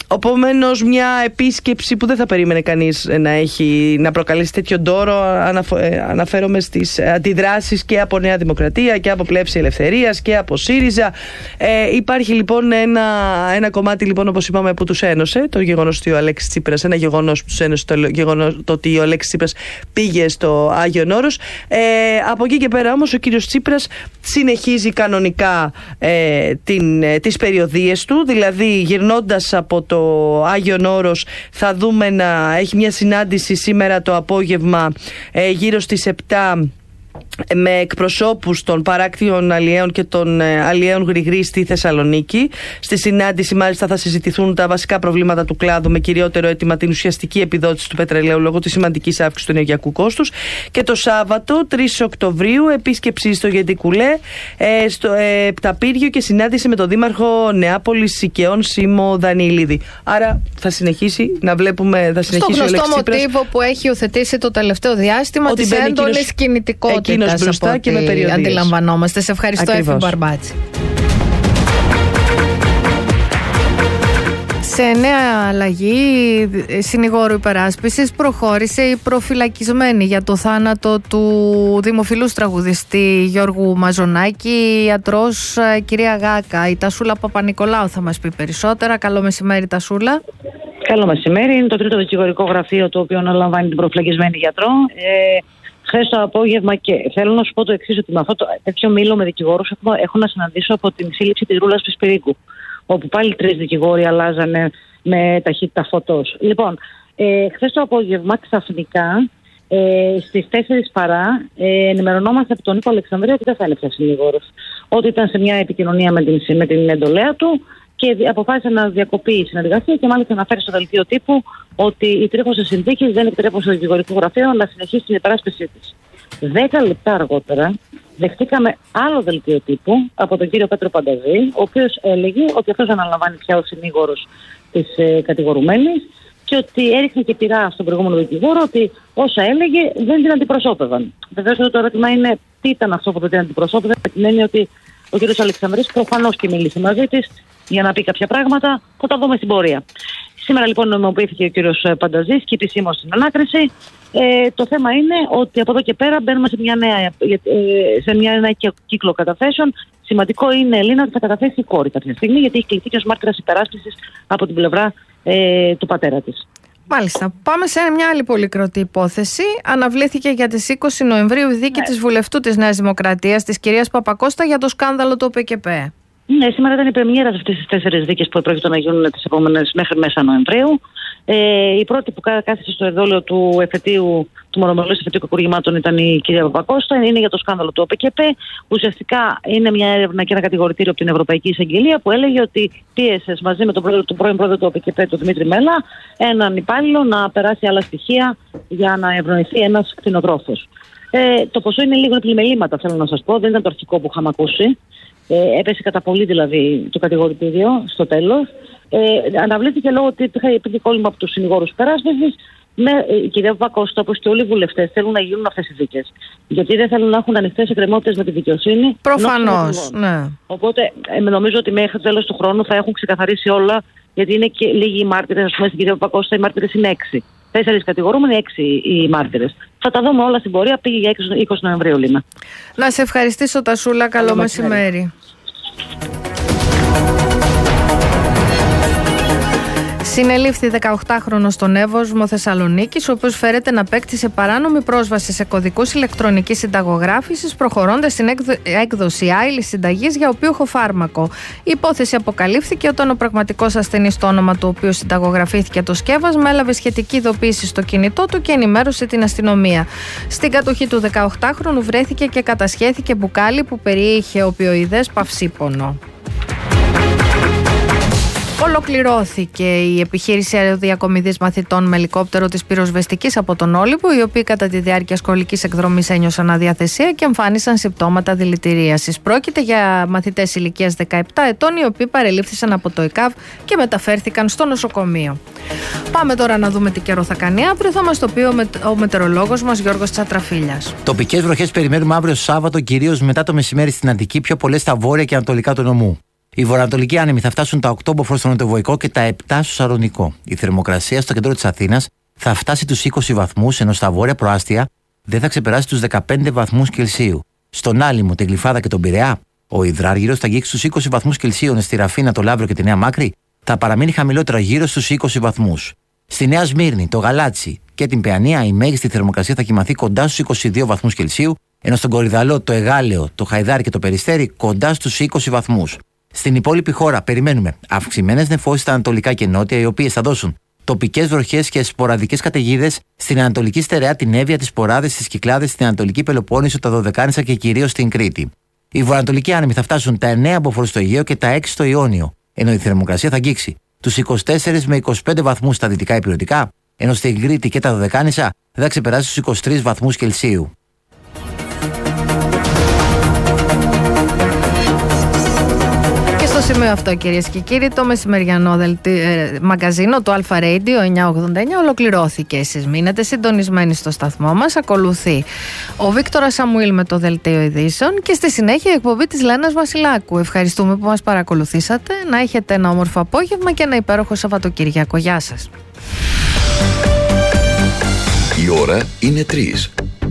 Επομένως, μια επίσκεψη που δεν θα περίμενε κανείς να, έχει, να προκαλέσει τέτοιο ντόρο. Αναφο, ε, αναφέρομαι στις αντιδράσεις και από Νέα Δημοκρατία και από Πλεύση Ελευθερίας και από ΣΥΡΙΖΑ. Ε, υπάρχει λοιπόν ένα, ένα κομμάτι, λοιπόν, όπως είπαμε, που τους ένωσε, το γεγονός ότι ο Αλέξης Τσίπρας, ένα γεγονός που τους ένωσε, το, γεγονός, το ότι ο Αλέξης Τσίπρας πήγε στο Άγιον Όρος. Ε, από εκεί και πέρα όμως ο κύριος Τσίπρας συνεχίζει κανονικά ε, την, ε, τις περιοδίες του, δηλαδή γυρνώντας από το Άγιον Όρος θα δούμε να έχει μια συνάντηση σήμερα το απόγευμα ε, γύρω στις επτά με εκπροσώπους των παράκτιων αλλιέων και των ε, αλλιέων Γρηγρή στη Θεσσαλονίκη. Στη συνάντηση μάλιστα θα συζητηθούν τα βασικά προβλήματα του κλάδου, με κυριότερο αίτημα την ουσιαστική επιδότηση του πετρελαίου λόγω της σημαντικής αύξησης του ενεργειακού κόστους. Και το Σάββατο τρεις Οκτωβρίου επίσκεψη στο Γεντικουλέ, ε, στο ε, Πταπύργιο και συνάντηση με τον Δήμαρχο Νεάπολης Σικαιών Σίμω Δανιηλίδη. Άρα θα συνεχίσει να βλέπουμε, θα συνεχίσει στο ο Αλέξης γνωστό Τσίπρας, μοτίβο που έχει υιοθετήσει το τελευταίο διάστημα της έντονης κινητικότητας. Εκείνος μπροστά και με περιοδίες. Αντιλαμβανόμαστε. Σε ευχαριστώ, Εφη Μπαρμπάτση. Σε νέα αλλαγή συνηγόρου υπεράσπισης προχώρησε η προφυλακισμένη για το θάνατο του δημοφιλούς τραγουδιστή Γιώργου Μαζονάκη, ιατρός κυρία Γάκα. Η Τασούλα Παπα-Νικολάου θα μας πει περισσότερα. Καλό μεσημέρι, Τασούλα. Καλό μεσημέρι. Είναι το τρίτο δικηγορικό γραφείο το οποίο αναλαμβάνει την προφυλακισμένη γιατρό. Ε, Χθες το απόγευμα, και θέλω να σου πω το εξής, ότι με αυτό το τέτοιο μήλο με δικηγόρους έχω, έχω να συναντήσω από την σύλληψη της Ρούλας Πισπυρίκου, όπου πάλι τρεις δικηγόροι αλλάζανε με ταχύτητα φωτός. Λοιπόν, ε, χθες το απόγευμα ξαφνικά ε, στις τέσσερις παρά ε, ενημερωνόμαστε από τον Νίκο Αλεξανδρίου ότι δεν θα είναι πια συνήγορος. Ότι ήταν σε μια επικοινωνία με την, με την εντολέα του και αποφάσισε να διακοπεί η συνεργασία και μάλιστα να φέρει στο δελτίο τύπου ότι οι τρέχουσες συνθήκες δεν επιτρέπουν στο δικηγορικό γραφείο να συνεχίσει την υπεράσπιση της. Δέκα λεπτά αργότερα δεχτήκαμε άλλο δελτίο τύπου από τον κύριο Πέτρο Πανταζή, ο οποίος έλεγε ότι αυτός αναλαμβάνει πια ο συνήγορος της ε, κατηγορουμένης και ότι έριχνε και πειρά στον προηγούμενο δικηγόρο ότι όσα έλεγε δεν την αντιπροσώπευαν. Βεβαίως το ερώτημα είναι τι ήταν αυτό που δεν την αντιπροσώπευε, με την έννοια ότι ο κύριος Αλεξανδρής προφανώς και μίλησε μαζί της για να πει κάποια πράγματα, θα τα δούμε στην πορεία. Σήμερα λοιπόν νομιμοποιήθηκε ο κύριος Πανταζής και επισήμως στην ανάκριση. Ε, το θέμα είναι ότι από εδώ και πέρα μπαίνουμε σε μια νέα, σε μια νέα κύκλο καταθέσεων. Σημαντικό είναι, Ελίνα, ότι θα καταθέσει η κόρη κάποια στιγμή, γιατί έχει κληθεί και ως μάρτυρας υπεράσπισης από την πλευρά ε, του πατέρα της. Μάλιστα. Πάμε σε μια άλλη πολυκροτή υπόθεση. Αναβλήθηκε για τις είκοσι Νοεμβρίου η δίκη ναι. της βουλευτού της Νέας Δημοκρατίας, της κυρίας Παπακώστα, για το σκάνδαλο του ΟΠΕΚΕΠ. Ναι, σήμερα ήταν η πρεμιέρα σε αυτές τις τέσσερις δίκες που πρόκειται να γίνουν τις επόμενες μέχρι μέσα Νοεμβρίου. Ε, η πρώτη που κάθισε στο εδόλιο του εφετείου, του μονομελούς εφετείου κακουργημάτων, ήταν η κυρία Παπακώστα. Είναι για το σκάνδαλο του ΟΠΕΚΕΠ. Ουσιαστικά είναι μια έρευνα και ένα κατηγορητήριο από την Ευρωπαϊκή Εισαγγελία που έλεγε ότι πίεσε μαζί με τον, πρόεδρο, τον πρώην πρόεδρο του ΟΠΕΚΕΠ, τον Δημήτρη Μέλλα, έναν υπάλληλο να περάσει άλλα στοιχεία για να ευνοηθεί ένας κτηνοτρόφος. Ε, το ποσό είναι λίγο επιμελήματα, θέλω να σας πω, δεν ήταν το αρχικό που είχαμε ακούσει. Ε, έπεσε κατά πολύ δηλαδή το κατηγορητήριο στο τέλος. Ε, αναβλήθηκε λόγω ότι υπήρχε κόλλημα από τους συνηγόρους υπεράσπισης. Με, η κυρία Παπακώστα, όπως και όλοι οι βουλευτές, θέλουν να γίνουν αυτές οι δίκες. Γιατί δεν θέλουν να έχουν ανοιχτές εκκρεμότητες με τη δικαιοσύνη. Προφανώς. Ναι. Οπότε ε, νομίζω ότι μέχρι το τέλος του χρόνου θα έχουν ξεκαθαρίσει όλα, γιατί είναι και λίγοι οι μάρτυρες. Ας πούμε στην κυρία Παπακώστα οι μάρτυρες είναι έξι. Τέσσερις κατηγορούμενοι, έξι οι μάρτυρες. Θα τα δούμε όλα στην πορεία. Πήγε για είκοσι Νοεμβρίου, Λίνα. Να σε ευχαριστήσω, Τασούλα. Καλό, Καλό μεσημέρι. μεσημέρι. Συνελήφθη δεκαοκτάχρονος στον Εύωσμο Θεσσαλονίκης, ο οποίος φέρεται να απέκτησε παράνομη πρόσβαση σε κωδικούς ηλεκτρονικής συνταγογράφησης, προχωρώντας στην έκδοση άειλης συνταγής για οποίου φάρμακο. Η υπόθεση αποκαλύφθηκε όταν ο πραγματικός ασθενής, στο όνομα του οποίου συνταγογραφήθηκε το σκεύασμα, έλαβε σχετική ειδοποίηση στο κινητό του και ενημέρωσε την αστυνομία. Στην κατοχή του δεκαοκτάχρονου βρέθηκε και κατασχέθηκε μπουκάλι που περιείχε οπιοειδές παυσίπονο. Ολοκληρώθηκε η επιχείρηση αεροδιακομιδής μαθητών με ελικόπτερο της πυροσβεστικής από τον Όλυμπο, οι οποίοι κατά τη διάρκεια σχολικής εκδρομής ένιωσαν αδιαθεσία και εμφάνισαν συμπτώματα δηλητηρίασης. Πρόκειται για μαθητές ηλικίας δεκαεπτά ετών, οι οποίοι παρελήφθησαν από το ΕΚΑΒ και μεταφέρθηκαν στο νοσοκομείο. Πάμε τώρα να δούμε τι καιρό θα κάνει αύριο. Θα μας το πει ο, με, ο μετεωρολόγος μας Γιώργος Τσατραφίλιας. Τοπικές βροχές περιμένουμε αύριο Σάββατο, κυρίως μετά το μεσημέρι στην Αττική, πιο πολλές στα βόρεια και ανατολικά του νομού. Οι βορειοανατολικοί άνεμοι θα φτάσουν τα οκτώ μποφόρ στο νοτιοβοϊκό και τα επτά στο σαρονικό. Η θερμοκρασία στο κέντρο της Αθήνας θα φτάσει τους είκοσι βαθμούς, ενώ στα βόρεια προάστια δεν θα ξεπεράσει τους δεκαπέντε βαθμούς Κελσίου. Στον Άλυμο, την Γλυφάδα και τον Πειραιά, ο υδράργυρος θα αγγίξει στους είκοσι βαθμούς Κελσίου, στη Ραφίνα, το Λαύριο και τη Νέα Μάκρη θα παραμείνει χαμηλότερα γύρω στους είκοσι βαθμούς. Στη Νέα Σμύρνη, το Γαλάτσι και την Παιανία η μέγιστη θερμοκρασία θα κοιμαθεί κοντά στους είκοσι δύο βαθμούς Κελσίου, ενώ στον Κορυδαλό, το Εγάλεο, το Χαϊδάρι και το Περιστέρι κοντά στους είκοσι βαθμούς. Στην υπόλοιπη χώρα περιμένουμε αυξημένες νεφώσεις στα ανατολικά και νότια, οι οποίες θα δώσουν τοπικές βροχές και σποραδικές καταιγίδες στην Ανατολική Στερεά, την Εύβοια, τις Ποράδες, τις Κυκλάδες, στην Ανατολική Πελοπόννησο, τα Δωδεκάνησα και κυρίως στην Κρήτη. Οι βορειοανατολικοί άνεμοι θα φτάσουν τα εννέα μποφόρ στο Αιγαίο και τα έξι στο Ιόνιο, ενώ η θερμοκρασία θα αγγίξει τους είκοσι τέσσερα με είκοσι πέντε βαθμούς στα δυτικά υπηρετικά, ενώ στην Κρήτη και τα Δωδεκάνησα δεν θα ξεπεράσει τους είκοσι τρεις βαθμούς Κελσίου. Στο σημείο αυτό, κυρίες και κύριοι, το μεσημεριανό δελτί... ε, μαγκαζίνο του Αλφα Radio εννιακόσια ογδόντα εννιά ολοκληρώθηκε. Εσείς μείνετε συντονισμένοι στο σταθμό μας. Ακολουθεί ο Βίκτορας Σαμουήλ με το δελτίο ειδήσεων και στη συνέχεια η εκπομπή της Λένας Βασιλάκου. Ευχαριστούμε που μας παρακολουθήσατε. Να έχετε ένα όμορφο απόγευμα και ένα υπέροχο Σαββατοκύριακο. Γεια σας. Η ώρα είναι τρεις.